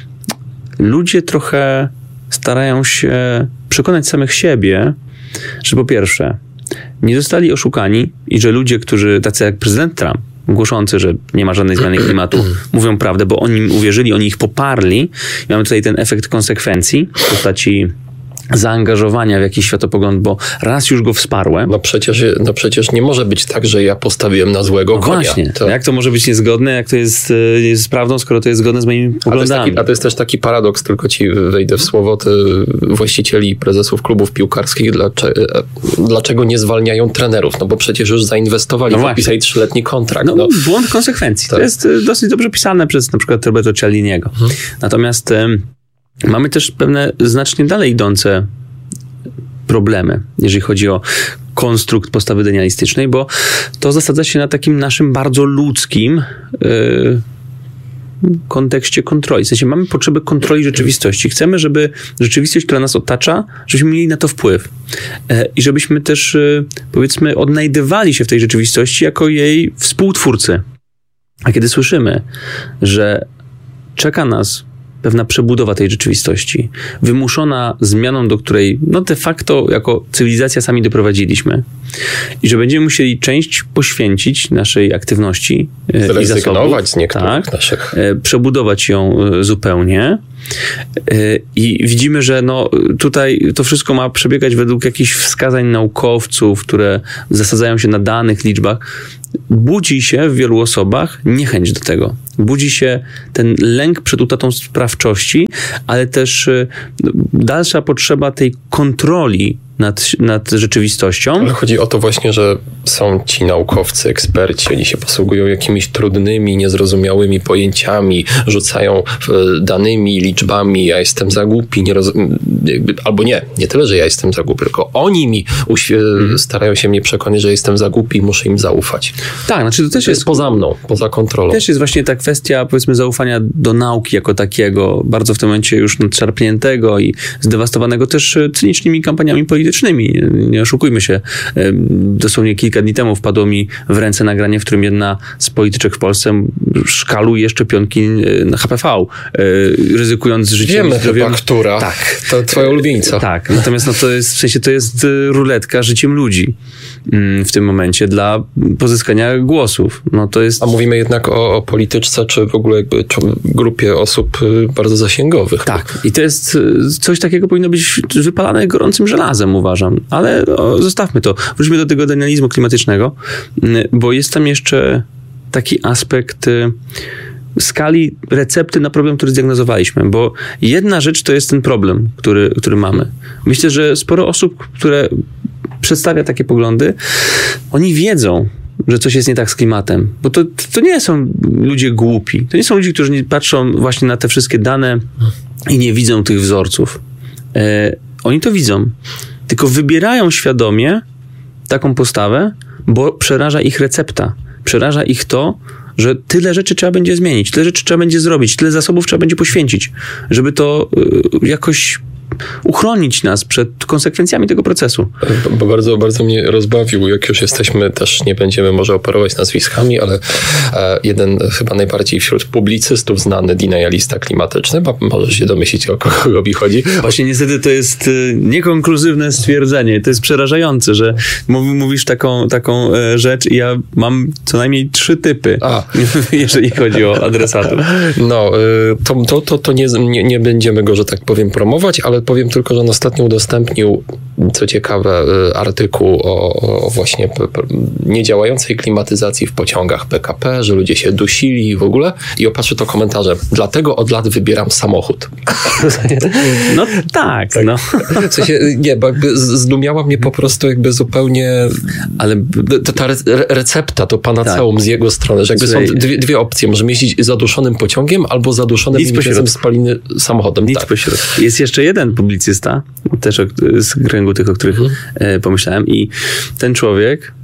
Speaker 2: ludzie trochę starają się przekonać samych siebie, że po pierwsze nie zostali oszukani i że ludzie, którzy, tacy jak prezydent Trump, głoszący, że nie ma żadnej zmiany klimatu, mówią prawdę, bo oni uwierzyli, oni ich poparli. I mamy tutaj ten efekt konsekwencji w postaci zaangażowania w jakiś światopogląd, bo raz już go wsparłem.
Speaker 1: No przecież, no przecież nie może być tak, że ja postawiłem na złego
Speaker 2: no
Speaker 1: konia.
Speaker 2: Właśnie. To... Jak to może być niezgodne, jak to jest, jest prawdą, skoro to jest zgodne z moimi poglądami?
Speaker 1: A to, taki, a to jest też taki paradoks, tylko ci wejdę w słowo, te właścicieli i prezesów klubów piłkarskich, dlaczego, dlaczego nie zwalniają trenerów? No bo przecież już zainwestowali, no podpisali trzyletni kontrakt.
Speaker 2: No, no. Błąd konsekwencji. Tak. To jest dosyć dobrze pisane przez na przykład Roberto Cialdiniego. Hmm. Natomiast mamy też pewne znacznie dalej idące problemy, jeżeli chodzi o konstrukt postawy denialistycznej, bo to zasadza się na takim naszym bardzo ludzkim yy, kontekście kontroli. W sensie mamy potrzebę kontroli rzeczywistości. Chcemy, żeby rzeczywistość, która nas otacza, żebyśmy mieli na to wpływ. Yy, I żebyśmy też, yy, powiedzmy, odnajdywali się w tej rzeczywistości jako jej współtwórcy. A kiedy słyszymy, że czeka nas pewna przebudowa tej rzeczywistości, wymuszona zmianą, do której no de facto jako cywilizacja sami doprowadziliśmy i że będziemy musieli część poświęcić naszej aktywności i zasobów,
Speaker 1: z niektórych
Speaker 2: tak,
Speaker 1: naszych.
Speaker 2: Przebudować ją zupełnie i widzimy, że no tutaj to wszystko ma przebiegać według jakichś wskazań naukowców, które zasadzają się na danych, liczbach. Budzi się w wielu osobach niechęć do tego. Budzi się ten lęk przed utratą sprawczości, ale też dalsza potrzeba tej kontroli nad, nad rzeczywistością.
Speaker 1: Ale chodzi o to właśnie, że są ci naukowcy, eksperci, oni się posługują jakimiś trudnymi, niezrozumiałymi pojęciami, rzucają danymi, liczbami, ja jestem za głupi, nie roz... jakby, albo nie, nie tyle, że ja jestem za głupi, tylko oni mi uświe... hmm. starają się mnie przekonać, że jestem za głupi i muszę im zaufać.
Speaker 2: Tak, znaczy to też
Speaker 1: to jest, jest poza mną, poza kontrolą.
Speaker 2: Też jest właśnie ta kwestia, powiedzmy, zaufania do nauki jako takiego, bardzo w tym momencie już nadszarpniętego i zdewastowanego też cynicznymi kampaniami politycznymi. Nie oszukujmy się. Dosłownie kilka dni temu wpadło mi w ręce nagranie, w którym jedna z polityczek w Polsce szkaluje szczepionki na H P V, ryzykując życiem.
Speaker 1: Wiemy chyba, która.
Speaker 2: Tak.
Speaker 1: To twoja ulubienica.
Speaker 2: Tak. Natomiast no to jest, w sensie to jest ruletka życiem ludzi w tym momencie dla pozyskania głosów. No to jest...
Speaker 1: A mówimy jednak o, o polityczce, czy w ogóle jakby czy grupie osób bardzo zasięgowych.
Speaker 2: Tak. I to jest coś takiego, powinno być wypalane gorącym żelazem, uważam. Ale o, zostawmy to. Wróćmy do tego denializmu klimatycznego, bo jest tam jeszcze taki aspekt skali recepty na problem, który zdiagnozowaliśmy, bo jedna rzecz to jest ten problem, który, który mamy. Myślę, że sporo osób, które przedstawia takie poglądy, oni wiedzą, że coś jest nie tak z klimatem, bo to, to nie są ludzie głupi. To nie są ludzie, którzy nie patrzą właśnie na te wszystkie dane i nie widzą tych wzorców. E, oni to widzą, tylko wybierają świadomie taką postawę, bo przeraża ich recepta. Przeraża ich to, że tyle rzeczy trzeba będzie zmienić, tyle rzeczy trzeba będzie zrobić, tyle zasobów trzeba będzie poświęcić, żeby to y, jakoś uchronić nas przed konsekwencjami tego procesu.
Speaker 1: Bo bardzo, bardzo mnie rozbawił, jak już jesteśmy, też nie będziemy może operować nazwiskami, ale e, jeden chyba najbardziej wśród publicystów znany denialista klimatyczny, bo możesz się domyślić, o kogo mi chodzi.
Speaker 2: Właśnie niestety to jest niekonkluzywne stwierdzenie. To jest przerażające, że mówisz taką, taką rzecz i ja mam co najmniej trzy typy, A. jeżeli chodzi o adresatów.
Speaker 1: No, to, to, to, to nie, nie, nie będziemy go, że tak powiem, promować, ale powiem tylko, że on ostatnio udostępnił, co ciekawe, artykuł o, o właśnie p- p- niedziałającej klimatyzacji w pociągach P K P, że ludzie się dusili i w ogóle. I opatrzy to komentarze. Dlatego od lat wybieram samochód.
Speaker 2: No tak, tak. No.
Speaker 1: W sensie, nie, bo jakby zdumiała mnie po prostu jakby zupełnie, ale ta, ta re- recepta, to panaceum tak. z jego strony, że jakby Słuchaj. są dwie, dwie opcje. Możemy jeździć zaduszonym pociągiem albo zaduszonym emisją spaliny samochodem.
Speaker 2: Nic
Speaker 1: tak.
Speaker 2: pośrodku. Jest jeszcze jeden publicysta, też o, z kręgu tych, o których mhm. e, pomyślałem, i ten człowiek,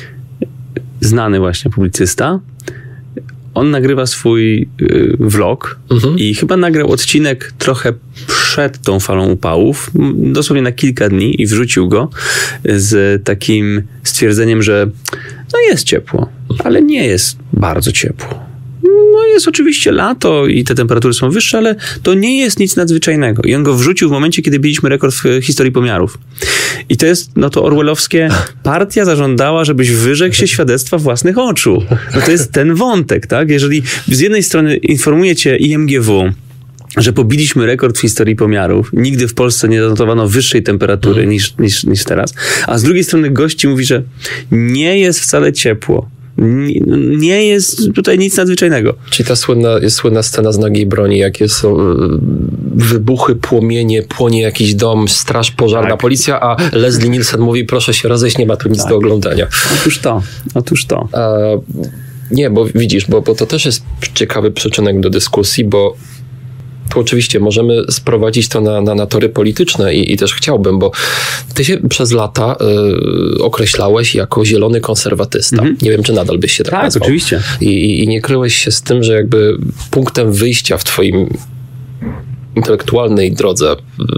Speaker 2: znany właśnie publicysta, on nagrywa swój y, vlog mhm. i chyba nagrał odcinek trochę przed tą falą upałów, dosłownie na kilka dni, i wrzucił go z takim stwierdzeniem, że no jest ciepło, ale nie jest bardzo ciepło. No jest oczywiście lato i te temperatury są wyższe, ale to nie jest nic nadzwyczajnego. I on go wrzucił w momencie, kiedy biliśmy rekord w historii pomiarów. I to jest, no to orwellowskie, partia zażądała, żebyś wyrzekł się świadectwa własnych oczu. No to jest ten wątek, tak? Jeżeli z jednej strony informuje cię I M G W, że pobiliśmy rekord w historii pomiarów. Nigdy w Polsce nie zanotowano wyższej temperatury hmm. niż, niż, niż teraz. A z drugiej strony gości mówi, że nie jest wcale ciepło. Nie jest tutaj nic nadzwyczajnego.
Speaker 1: Czyli ta słynna, jest słynna scena z Nagiej broni, jakie są wybuchy, płomienie, płonie jakiś dom, straż pożarna, tak. policja, a Leslie Nielsen mówi, proszę się rozejść, nie ma tu nic tak. do oglądania.
Speaker 2: Otóż to, otóż to.
Speaker 1: A, nie, bo widzisz, bo, bo to też jest ciekawy przyczynek do dyskusji, bo tu oczywiście możemy sprowadzić to na, na, na tory polityczne i, i też chciałbym, bo ty się przez lata y, określałeś jako zielony konserwatysta. Mhm. Nie wiem, czy nadal byś się tak, tak nazwał.
Speaker 2: Oczywiście.
Speaker 1: I, i, I nie kryłeś się z tym, że jakby punktem wyjścia w twoim intelektualnej drodze,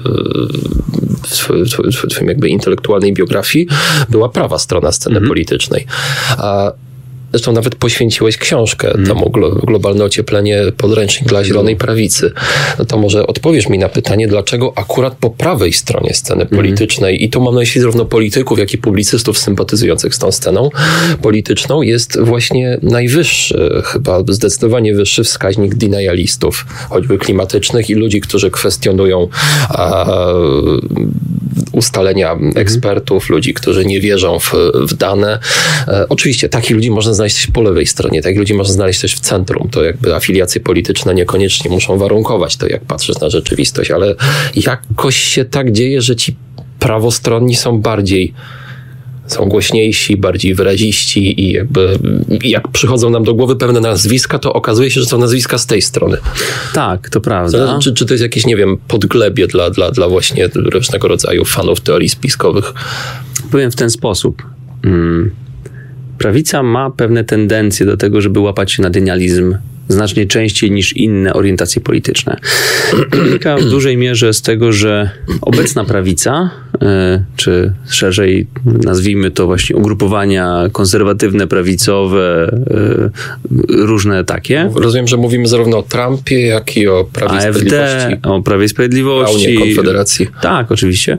Speaker 1: w twoim jakby intelektualnej biografii była prawa strona sceny mhm. politycznej. A Zresztą nawet poświęciłeś książkę hmm. temu globalne ocieplenie, podręcznik dla zielonej prawicy. No to może odpowiesz mi na pytanie, dlaczego akurat po prawej stronie sceny politycznej, hmm. i tu mam na myśli zarówno polityków, jak i publicystów sympatyzujących z tą sceną polityczną, jest właśnie najwyższy, chyba zdecydowanie wyższy wskaźnik denialistów, choćby klimatycznych i ludzi, którzy kwestionują a, ustalenia ekspertów, ludzi, którzy nie wierzą w, w dane. E, oczywiście takich ludzi można znaleźć też po lewej stronie, takich ludzi można znaleźć też w centrum. To jakby afiliacje polityczne niekoniecznie muszą warunkować to, jak patrzysz na rzeczywistość, ale jakoś się tak dzieje, że ci prawostronni są bardziej są głośniejsi, bardziej wyraziści i jakby jak przychodzą nam do głowy pewne nazwiska, to okazuje się, że są nazwiska z tej strony.
Speaker 2: Tak, to prawda.
Speaker 1: Czy, czy to jest jakieś, nie wiem, podglebie dla, dla, dla właśnie różnego rodzaju fanów teorii spiskowych?
Speaker 2: Powiem w ten sposób. Hmm. Prawica ma pewne tendencje do tego, żeby łapać się na denializm znacznie częściej niż inne orientacje polityczne. Wynika w dużej mierze z tego, że obecna prawica, czy szerzej nazwijmy to właśnie ugrupowania konserwatywne, prawicowe, różne takie.
Speaker 1: Rozumiem, że mówimy zarówno o Trumpie, jak i o Prawie i Sprawiedliwości.
Speaker 2: o Prawie i Sprawiedliwości.
Speaker 1: Braunie, Konfederacji.
Speaker 2: Tak, oczywiście.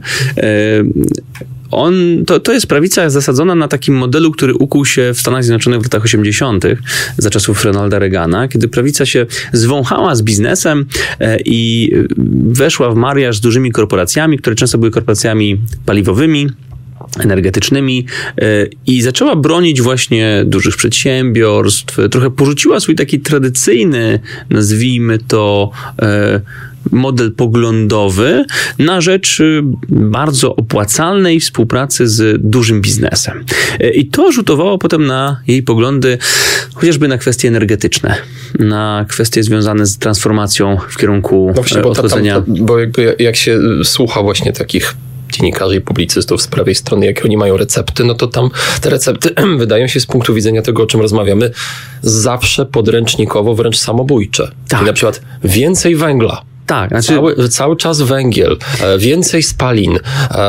Speaker 2: On, to, to jest prawica zasadzona na takim modelu, który ukuł się w Stanach Zjednoczonych w latach osiemdziesiątych za czasów Ronalda Reagana, kiedy prawica się zwąchała z biznesem e, i weszła w mariaż z dużymi korporacjami, które często były korporacjami paliwowymi, energetycznymi e, i zaczęła bronić właśnie dużych przedsiębiorstw. Trochę porzuciła swój taki tradycyjny, nazwijmy to, e, model poglądowy na rzecz bardzo opłacalnej współpracy z dużym biznesem. I to rzutowało potem na jej poglądy chociażby na kwestie energetyczne, na kwestie związane z transformacją w kierunku no właśnie, bo odchodzenia...
Speaker 1: Tam, tam, bo jakby jak się słucha właśnie takich dziennikarzy i publicystów z prawej strony, jakie oni mają recepty, no to tam te recepty wydają się z punktu widzenia tego, o czym rozmawiamy, zawsze podręcznikowo, wręcz samobójcze. Tak. I na przykład więcej węgla.
Speaker 2: Tak,
Speaker 1: znaczy... cały, cały czas węgiel, więcej spalin,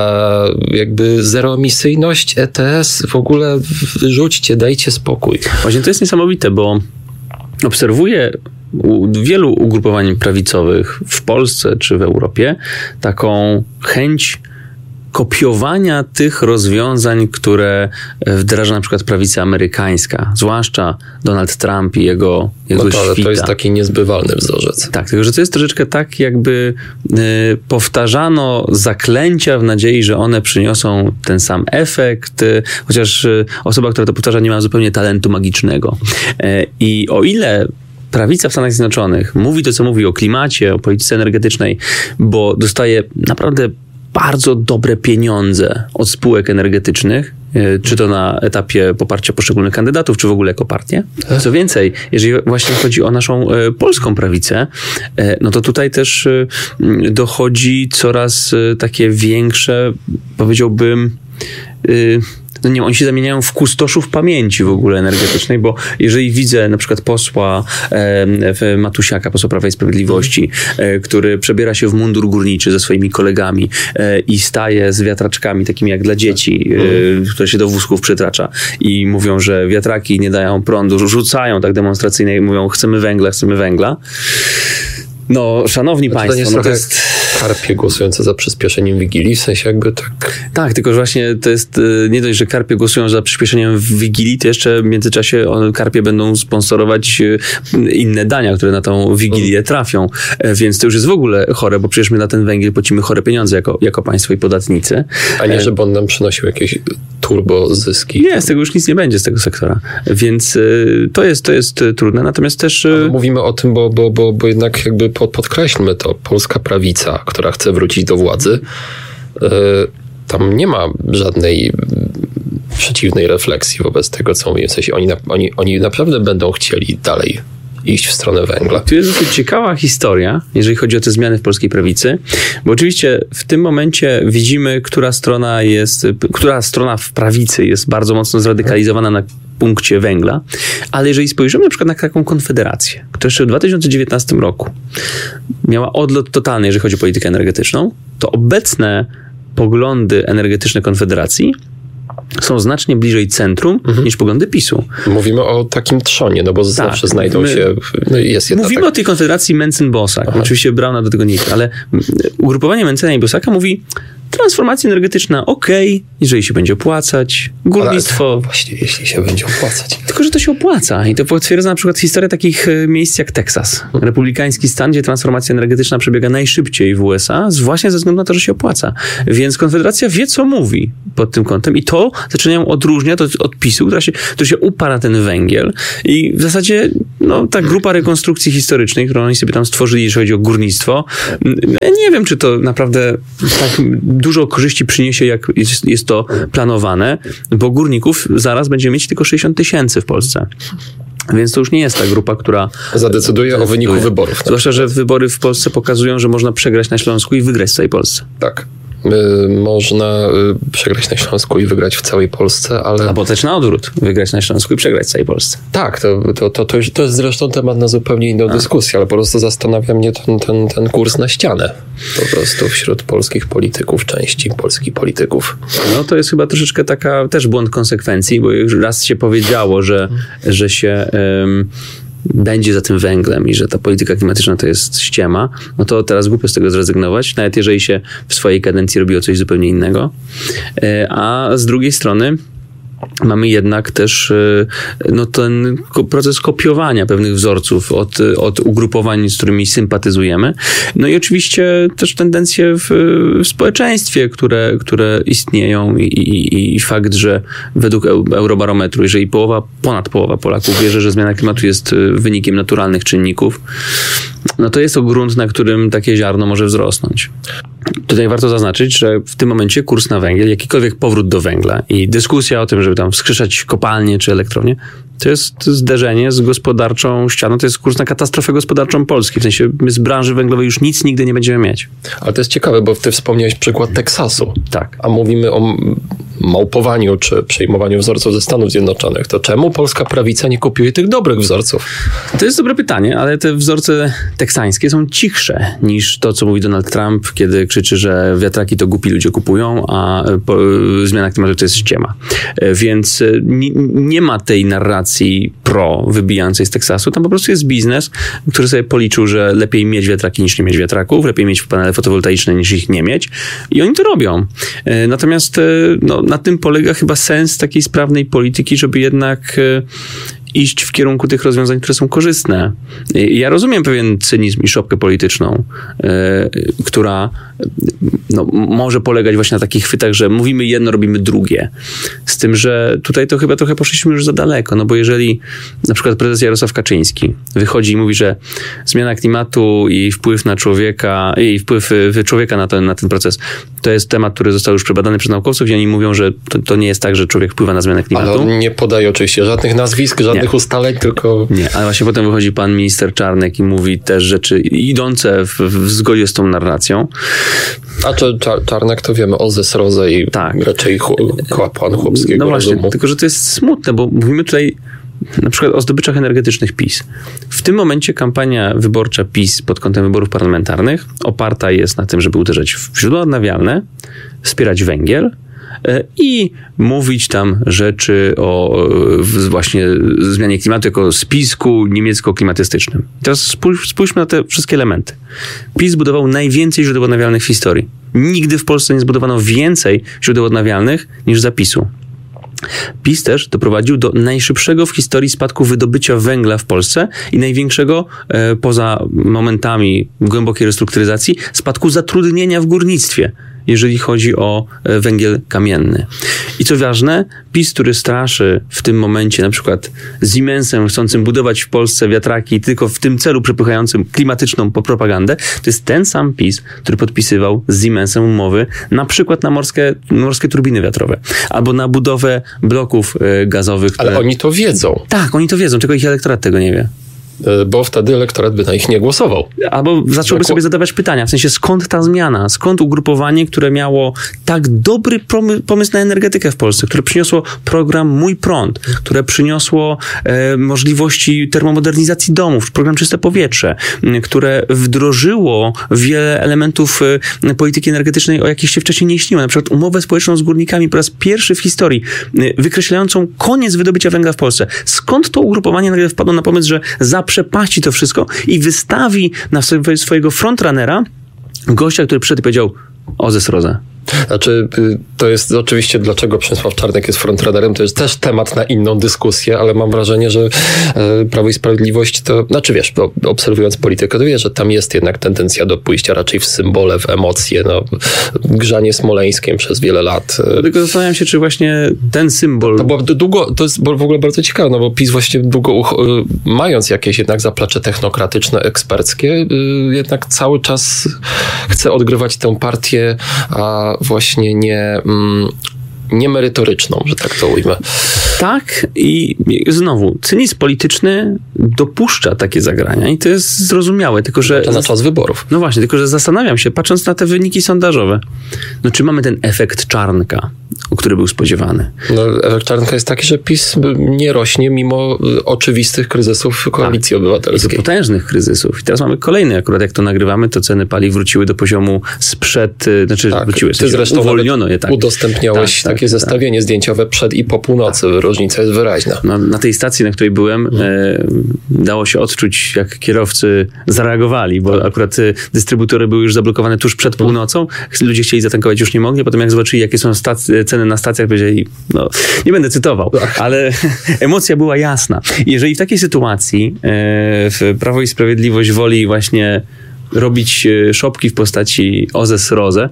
Speaker 1: jakby zeroemisyjność, E T S, w ogóle wyrzućcie, dajcie spokój.
Speaker 2: Właśnie to jest niesamowite, bo obserwuję u wielu ugrupowań prawicowych w Polsce czy w Europie taką chęć kopiowania tych rozwiązań, które wdraża na przykład prawica amerykańska, zwłaszcza Donald Trump i jego, jego
Speaker 1: no to, ale
Speaker 2: świta.
Speaker 1: To jest taki niezbywalny wzorzec.
Speaker 2: Tak, tylko że to jest troszeczkę tak, jakby y, powtarzano zaklęcia w nadziei, że one przyniosą ten sam efekt, y, chociaż y, osoba, która to powtarza, nie ma zupełnie talentu magicznego. Y, I o ile prawica w Stanach Zjednoczonych mówi to, co mówi o klimacie, o polityce energetycznej, bo dostaje naprawdę bardzo dobre pieniądze od spółek energetycznych, czy to na etapie poparcia poszczególnych kandydatów, czy w ogóle jako partię. Co więcej, jeżeli właśnie chodzi o naszą polską prawicę, no to tutaj też dochodzi coraz takie większe, powiedziałbym, no nie wiem, oni się zamieniają w kustoszów pamięci w ogóle energetycznej, bo jeżeli widzę na przykład posła e, Matusiaka, posła Prawa i Sprawiedliwości, e, który przebiera się w mundur górniczy ze swoimi kolegami e, i staje z wiatraczkami takimi jak dla dzieci, e, które się do wózków przytracza i mówią, że wiatraki nie dają prądu, rzucają tak demonstracyjnie i mówią, chcemy węgla, chcemy węgla. No, szanowni
Speaker 1: znaczy,
Speaker 2: państwo,
Speaker 1: to
Speaker 2: no to jest...
Speaker 1: karpie głosujące za przyspieszeniem Wigilii, w sensie jakby tak...
Speaker 2: Tak, tylko że właśnie to jest nie dość, że karpie głosują za przyspieszeniem Wigilii, to jeszcze w międzyczasie karpie będą sponsorować inne dania, które na tą Wigilię trafią, więc to już jest w ogóle chore, bo przecież my na ten węgiel płacimy chore pieniądze jako, jako państwo i podatnicy.
Speaker 1: A nie, żeby on nam przynosił jakieś turbo zyski.
Speaker 2: Nie, z tego już nic nie będzie z tego sektora, więc to jest, to jest trudne, natomiast też...
Speaker 1: Ale mówimy o tym, bo, bo, bo, bo jednak jakby podkreślmy to, polska prawica, która chce wrócić do władzy, yy, tam nie ma żadnej przeciwnej refleksji wobec tego, co mówię. W sensie oni, na, oni, oni naprawdę będą chcieli dalej iść w stronę węgla.
Speaker 2: Tu jest dosyć ciekawa historia, jeżeli chodzi o te zmiany w polskiej prawicy, bo oczywiście w tym momencie widzimy, która strona jest, która strona w prawicy jest bardzo mocno zradykalizowana na punkcie węgla, ale jeżeli spojrzymy na przykład na taką Konfederację, która jeszcze w dwa tysiące dziewiętnastym roku miała odlot totalny, jeżeli chodzi o politykę energetyczną, to obecne poglądy energetyczne Konfederacji są znacznie bliżej centrum mhm. niż poglądy PiSu.
Speaker 1: Mówimy o takim trzonie, no bo tak, zawsze znajdą my, się... No jest jedna
Speaker 2: mówimy
Speaker 1: tak...
Speaker 2: o tej konfederacji Mencen-Bosak. Oczywiście Brauna do tego nie chce, ale ugrupowanie Mencena i Bosaka mówi, transformacja energetyczna okej, okay, jeżeli się będzie opłacać. Górnictwo...
Speaker 1: Ale właśnie, jeśli się będzie opłacać.
Speaker 2: Tylko, że to się opłaca. I to potwierdza na przykład historię takich miejsc jak Teksas. Republikański stan, gdzie transformacja energetyczna przebiega najszybciej w U S A, właśnie ze względu na to, że się opłaca. Więc Konfederacja wie, co mówi pod tym kątem i to zaczynają odróżniać od, od PiSu, która się, który się uparł na ten węgiel i w zasadzie no, ta grupa rekonstrukcji historycznej, którą oni sobie tam stworzyli, jeżeli chodzi o górnictwo, ja nie wiem, czy to naprawdę tak dużo korzyści przyniesie, jak jest, jest to planowane, bo górników zaraz będzie mieć tylko sześćdziesiąt tysięcy w Polsce. Więc to już nie jest ta grupa, która...
Speaker 1: Zadecyduje o wyniku wyborów.
Speaker 2: Zwłaszcza, że wybory w Polsce pokazują, że można przegrać na Śląsku i wygrać w całej Polsce.
Speaker 1: Tak. Y, można y, przegrać na Śląsku i wygrać w całej Polsce, ale...
Speaker 2: Albo też na odwrót. Wygrać na Śląsku i przegrać w całej Polsce.
Speaker 1: Tak, to, to, to, to, to jest zresztą temat na zupełnie inną A. dyskusję, ale po prostu zastanawia mnie ten, ten, ten kurs na ścianę. Po prostu wśród polskich polityków, części polskich polityków.
Speaker 2: No to jest chyba troszeczkę taka też błąd konsekwencji, bo już raz się powiedziało, że, że się... Um, będzie za tym węglem i że ta polityka klimatyczna to jest ściema, no to teraz głupio z tego zrezygnować, nawet jeżeli się w swojej kadencji robiło coś zupełnie innego. A z drugiej strony mamy jednak też no, ten proces kopiowania pewnych wzorców od, od ugrupowań, z którymi sympatyzujemy. No i oczywiście też tendencje w, w społeczeństwie, które, które istnieją i, i, i fakt, że według Eurobarometru, jeżeli połowa, ponad połowa Polaków wierzy, że zmiana klimatu jest wynikiem naturalnych czynników, no to jest to grunt, na którym takie ziarno może wzrosnąć. Tutaj warto zaznaczyć, że w tym momencie kurs na węgiel, jakikolwiek powrót do węgla i dyskusja o tym, żeby tam wskrzeszać kopalnie czy elektrownie, to jest zderzenie z gospodarczą ścianą, to jest kurs na katastrofę gospodarczą Polski. W sensie my z branży węglowej już nic nigdy nie będziemy mieć.
Speaker 1: Ale to jest ciekawe, bo ty wspomniałeś przykład Teksasu.
Speaker 2: Tak.
Speaker 1: A mówimy o małpowaniu czy przejmowaniu wzorców ze Stanów Zjednoczonych. To czemu polska prawica nie kopiuje tych dobrych wzorców? To
Speaker 2: jest dobre pytanie, ale te wzorce teksańskie są cichsze niż to, co mówi Donald Trump, kiedy krzyczy, że wiatraki to głupi ludzie kupują, a po, zmiana klimatu to jest ściema. Więc nie, nie ma tej narracji pro wybijającej z Teksasu. Tam po prostu jest biznes, który sobie policzył, że lepiej mieć wiatraki niż nie mieć wiatraków, lepiej mieć panele fotowoltaiczne niż ich nie mieć. I oni to robią. Natomiast no, na tym polega chyba sens takiej sprawnej polityki, żeby jednak iść w kierunku tych rozwiązań, które są korzystne. Ja rozumiem pewien cynizm i szopkę polityczną, yy, która no, może polegać właśnie na takich chwytach, że mówimy jedno, robimy drugie. Z tym, że tutaj to chyba trochę poszliśmy już za daleko, no bo jeżeli na przykład prezes Jarosław Kaczyński wychodzi i mówi, że zmiana klimatu i wpływ na człowieka, i wpływ człowieka na ten, na ten proces, to jest temat, który został już przebadany przez naukowców i oni mówią, że to, to nie jest tak, że człowiek wpływa na zmianę klimatu.
Speaker 1: Ale on nie podaje oczywiście żadnych nazwisk, żadnych nie. ustaleń, tylko...
Speaker 2: Nie, ale właśnie potem wychodzi pan minister Czarnek i mówi też rzeczy idące w, w zgodzie z tą narracją.
Speaker 1: A czy Czarnek to wiemy, Ozes Rozej, tak. raczej kapłan chłopskiego
Speaker 2: No właśnie,
Speaker 1: rozumu.
Speaker 2: tylko że to jest smutne, bo mówimy tutaj na przykład o zdobyczach energetycznych PiS. W tym momencie kampania wyborcza PiS pod kątem wyborów parlamentarnych oparta jest na tym, żeby uderzać w źródła odnawialne, wspierać węgiel i mówić tam rzeczy o właśnie zmianie klimatu jako spisku niemiecko-klimatystycznym. Teraz spójrz, spójrzmy na te wszystkie elementy. PiS zbudował najwięcej źródeł odnawialnych w historii. Nigdy w Polsce nie zbudowano więcej źródeł odnawialnych niż za PiSu. PiS też doprowadził do najszybszego w historii spadku wydobycia węgla w Polsce i największego, e, poza momentami głębokiej restrukturyzacji, spadku zatrudnienia w górnictwie, jeżeli chodzi o węgiel kamienny. I co ważne, PiS, który straszy w tym momencie na przykład Siemensem chcącym budować w Polsce wiatraki tylko w tym celu przepychającym klimatyczną propagandę, to jest ten sam PiS, który podpisywał z Siemensem umowy na przykład na morskie, morskie turbiny wiatrowe albo na budowę bloków gazowych.
Speaker 1: Które... Ale oni to wiedzą.
Speaker 2: Tak, oni to wiedzą, tylko ich elektorat tego nie wie.
Speaker 1: bo wtedy elektorat by na nich nie głosował.
Speaker 2: Albo zacząłby sobie zadawać pytania, w sensie skąd ta zmiana, skąd ugrupowanie, które miało tak dobry pomysł na energetykę w Polsce, które przyniosło program Mój Prąd, które przyniosło e, możliwości termomodernizacji domów, program Czyste Powietrze, które wdrożyło wiele elementów e, polityki energetycznej, o jakich się wcześniej nie istniło. Na przykład umowę społeczną z górnikami po raz pierwszy w historii, e, wykreślającą koniec wydobycia węgla w Polsce. Skąd to ugrupowanie nagle wpadło na pomysł, że zaprzepaści to wszystko i wystawi na swojego frontrunnera gościa, który przyszedł i powiedział: O ze srodze.
Speaker 1: Znaczy, to jest oczywiście, dlaczego Przemysław Czarnek jest frontrunnerem, to jest też temat na inną dyskusję, ale mam wrażenie, że Prawo i Sprawiedliwość to, znaczy wiesz, obserwując politykę, to wiesz, że tam jest jednak tendencja do pójścia raczej w symbole, w emocje, no, grzanie smoleńskiem przez wiele lat.
Speaker 2: Tylko zastanawiam się, czy właśnie ten symbol...
Speaker 1: No bo długo, to jest w ogóle bardzo ciekawe, no bo PiS właśnie długo, mając jakieś jednak zaplecze technokratyczne, eksperckie, jednak cały czas chce odgrywać tę partię, a właśnie nie, nie merytoryczną, że tak to ujmę.
Speaker 2: Tak, i znowu, cynizm polityczny dopuszcza takie zagrania i to jest zrozumiałe, tylko że...
Speaker 1: To na czas wyborów.
Speaker 2: No właśnie, tylko że zastanawiam się, patrząc na te wyniki sondażowe, no czy mamy ten efekt Czarnka, który był spodziewany?
Speaker 1: No, efekt Czarnka jest taki, że PiS nie rośnie mimo oczywistych kryzysów Koalicji
Speaker 2: tak.
Speaker 1: Obywatelskiej.
Speaker 2: I to potężnych kryzysów. I teraz mamy kolejny, akurat jak to nagrywamy, to ceny paliw wróciły do poziomu sprzed, znaczy tak, wróciły,
Speaker 1: ty zresztą
Speaker 2: uwolniono je. Tak.
Speaker 1: Udostępniałeś tak, takie tak, zestawienie tak. zdjęciowe przed i po północy. Tak. Różnica jest wyraźna.
Speaker 2: No, na tej stacji, na której byłem, hmm. e, dało się odczuć, jak kierowcy zareagowali, bo tak. akurat e, dystrybutory były już zablokowane tuż przed hmm. północą. Ludzie chcieli zatankować, już nie mogli, potem jak zobaczyli, jakie są stac- ceny na stacjach, powiedzieli, no, nie będę cytował, tak. ale emocja była jasna. Jeżeli w takiej sytuacji e, Prawo i Sprawiedliwość woli właśnie robić szopki w postaci ozes roze,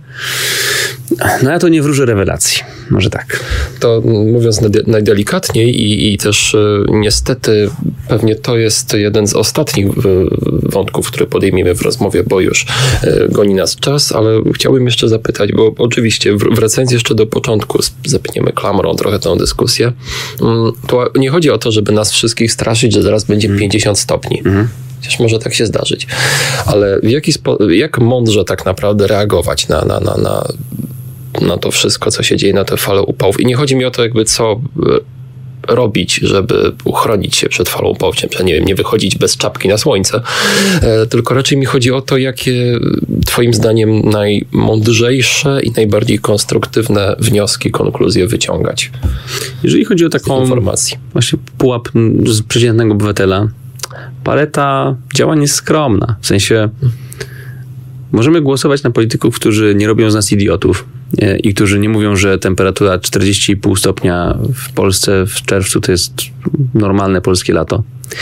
Speaker 2: no ja to nie wróżę rewelacji. Może tak.
Speaker 1: To mówiąc najdelikatniej i, i też y, niestety pewnie to jest jeden z ostatnich y, wątków, które podejmiemy w rozmowie, bo już y, goni nas czas, ale chciałbym jeszcze zapytać, bo oczywiście wracając jeszcze do początku, zapniemy klamrą trochę tę dyskusję, y, to nie chodzi o to, żeby nas wszystkich straszyć, że zaraz będzie mm. pięćdziesiąt stopni. Mm. Chociaż może tak się zdarzyć. Ale w jaki spo- jak mądrze tak naprawdę reagować na, na, na, na, na to wszystko, co się dzieje, na tę falę upałów. I nie chodzi mi o to, jakby co robić, żeby uchronić się przed falą upałów, nie wiem, nie wychodzić bez czapki na słońce, e, tylko raczej mi chodzi o to, jakie twoim zdaniem najmądrzejsze i najbardziej konstruktywne wnioski, konkluzje wyciągać.
Speaker 2: Jeżeli chodzi o taką
Speaker 1: informacji.
Speaker 2: Właśnie pułap z przeciętnego obywatela, paleta działań jest skromna. W sensie możemy głosować na polityków, którzy nie robią z nas idiotów i którzy nie mówią, że temperatura czterdzieści i pół stopnia w Polsce w czerwcu to jest normalne polskie lato.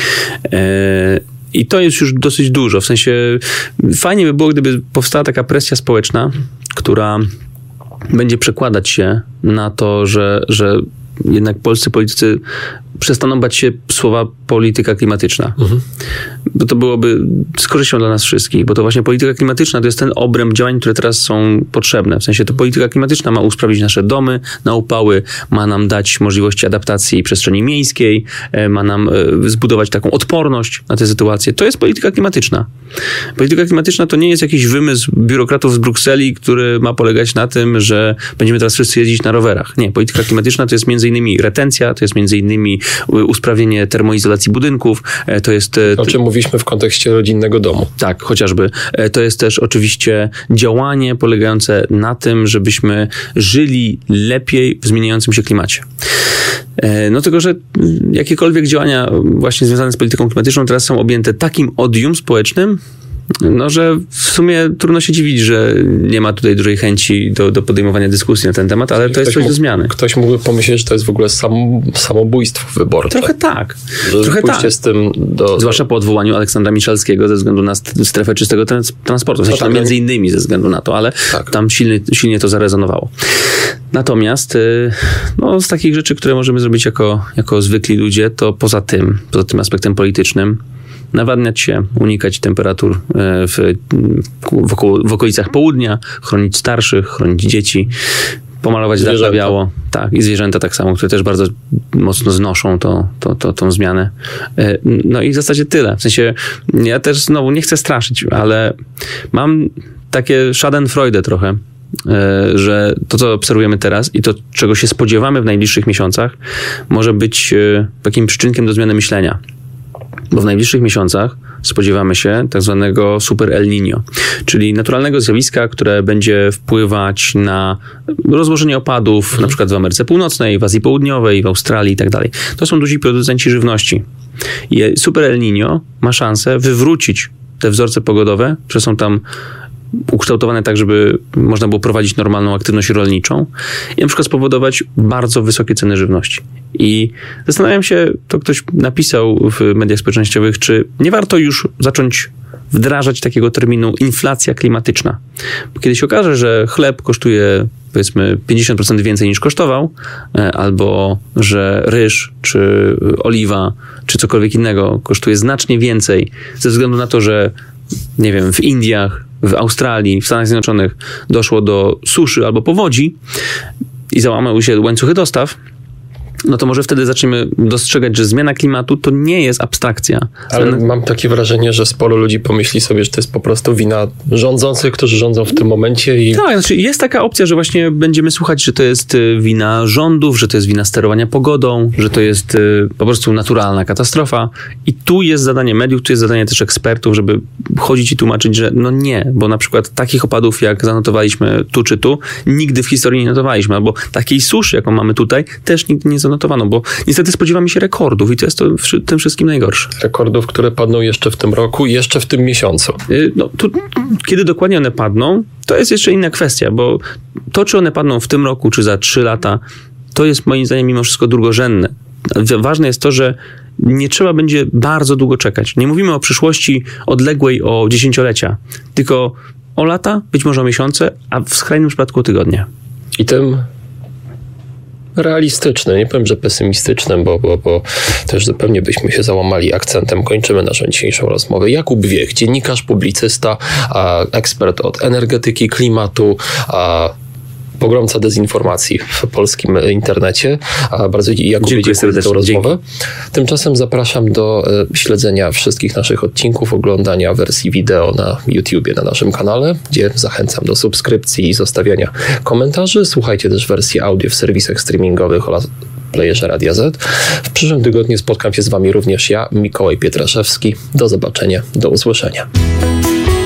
Speaker 2: I to jest już dosyć dużo. W sensie fajnie by było, gdyby powstała taka presja społeczna, która będzie przekładać się na to, że, że jednak polscy politycy przestaną bać się słowa polityka klimatyczna. Mhm. Bo to byłoby z korzyścią dla nas wszystkich, bo to właśnie polityka klimatyczna to jest ten obręb działań, które teraz są potrzebne. W sensie to polityka klimatyczna ma usprawnić nasze domy na upały, ma nam dać możliwości adaptacji przestrzeni miejskiej, ma nam zbudować taką odporność na te sytuacje. To jest polityka klimatyczna. Polityka klimatyczna to nie jest jakiś wymysł biurokratów z Brukseli, który ma polegać na tym, że będziemy teraz wszyscy jeździć na rowerach. Nie, polityka klimatyczna to jest między innymi retencja, to jest między innymi usprawnienie termoizolacji budynków, to jest...
Speaker 1: O czym mówiliśmy w kontekście rodzinnego domu.
Speaker 2: Tak, chociażby. To jest też oczywiście działanie polegające na tym, żebyśmy żyli lepiej w zmieniającym się klimacie. No tylko, że jakiekolwiek działania właśnie związane z polityką klimatyczną teraz są objęte takim odium społecznym, no, że w sumie trudno się dziwić, że nie ma tutaj dużej chęci do, do podejmowania dyskusji na ten temat, ale to ktoś jest coś mógł, do zmiany.
Speaker 1: Ktoś mógłby pomyśleć, że to jest w ogóle sam, samobójstwo wyborcze.
Speaker 2: Trochę tak.
Speaker 1: Że
Speaker 2: Trochę tak.
Speaker 1: Z tym do,
Speaker 2: Zwłaszcza po odwołaniu Aleksandra Miszalskiego ze względu na strefę czystego transportu. W sensie, no tak, między innymi ze względu na to, ale tak. tam silnie, silnie to zarezonowało. Natomiast no, z takich rzeczy, które możemy zrobić jako, jako zwykli ludzie, to poza tym, poza tym aspektem politycznym, nawadniać się, unikać temperatur w, w, w okolicach południa, chronić starszych, chronić dzieci, pomalować dach na biało. Tak, i zwierzęta tak samo, które też bardzo mocno znoszą to, to, to, tą zmianę. No i w zasadzie tyle. W sensie ja też znowu nie chcę straszyć, ale mam takie schadenfreude trochę, że to, co obserwujemy teraz i to, czego się spodziewamy w najbliższych miesiącach, może być takim przyczynkiem do zmiany myślenia. Bo w najbliższych miesiącach spodziewamy się tak zwanego super El Niño, czyli naturalnego zjawiska, które będzie wpływać na rozłożenie opadów, mhm. na przykład w Ameryce Północnej, w Azji Południowej, w Australii i tak dalej. To są duzi producenci żywności. I super El Niño ma szansę wywrócić te wzorce pogodowe, które są tam ukształtowane tak, żeby można było prowadzić normalną aktywność rolniczą i na przykład spowodować bardzo wysokie ceny żywności. I zastanawiam się, to ktoś napisał w mediach społecznościowych, czy nie warto już zacząć wdrażać takiego terminu inflacja klimatyczna. Bo kiedy się okaże, że chleb kosztuje powiedzmy pięćdziesiąt procent więcej niż kosztował, albo że ryż, czy oliwa, czy cokolwiek innego kosztuje znacznie więcej ze względu na to, że nie wiem, w Indiach, w Australii, w Stanach Zjednoczonych doszło do suszy albo powodzi i załamały się łańcuchy dostaw, no to może wtedy zaczniemy dostrzegać, że zmiana klimatu to nie jest abstrakcja.
Speaker 1: Ale Zmiana... mam takie wrażenie, że sporo ludzi pomyśli sobie, że to jest po prostu wina rządzących, którzy rządzą w tym momencie. I...
Speaker 2: Tak, znaczy jest taka opcja, że właśnie będziemy słuchać, że to jest wina rządów, że to jest wina sterowania pogodą, że to jest po prostu naturalna katastrofa. I tu jest zadanie mediów, tu jest zadanie też ekspertów, żeby chodzić i tłumaczyć, że no nie, bo na przykład takich opadów, jak zanotowaliśmy tu czy tu, nigdy w historii nie notowaliśmy, albo takiej suszy, jaką mamy tutaj, też nigdy nie zanotowaliśmy. Notowano, bo niestety spodziewamy się rekordów i to jest to w tym wszystkim najgorsze.
Speaker 1: Rekordów, które padną jeszcze w tym roku i jeszcze w tym miesiącu.
Speaker 2: No, tu, kiedy dokładnie one padną, to jest jeszcze inna kwestia, bo to, czy one padną w tym roku, czy za trzy lata, to jest moim zdaniem mimo wszystko drugorzędne. Ważne jest to, że nie trzeba będzie bardzo długo czekać. Nie mówimy o przyszłości odległej o dziesięciolecia, tylko o lata, być może o miesiące, a w skrajnym przypadku o tygodnie.
Speaker 1: I tym realistycznym, nie powiem, że pesymistycznym, bo, bo, bo też zupełnie byśmy się załamali akcentem. Kończymy naszą dzisiejszą rozmowę. Jakub Wiech, dziennikarz, publicysta, a, ekspert od energetyki, klimatu, a, pogromca dezinformacji w polskim internecie. A bardzo Jakubie dziękuję za tę rozmowę. Dzięki. Tymczasem zapraszam do e, śledzenia wszystkich naszych odcinków, oglądania wersji wideo na YouTubie, na naszym kanale, gdzie zachęcam do subskrypcji i zostawiania komentarzy. Słuchajcie też wersji audio w serwisach streamingowych oraz playerze Radia Z. W przyszłym tygodniu spotkam się z wami również ja, Mikołaj Pietraszewski. Do zobaczenia, do usłyszenia.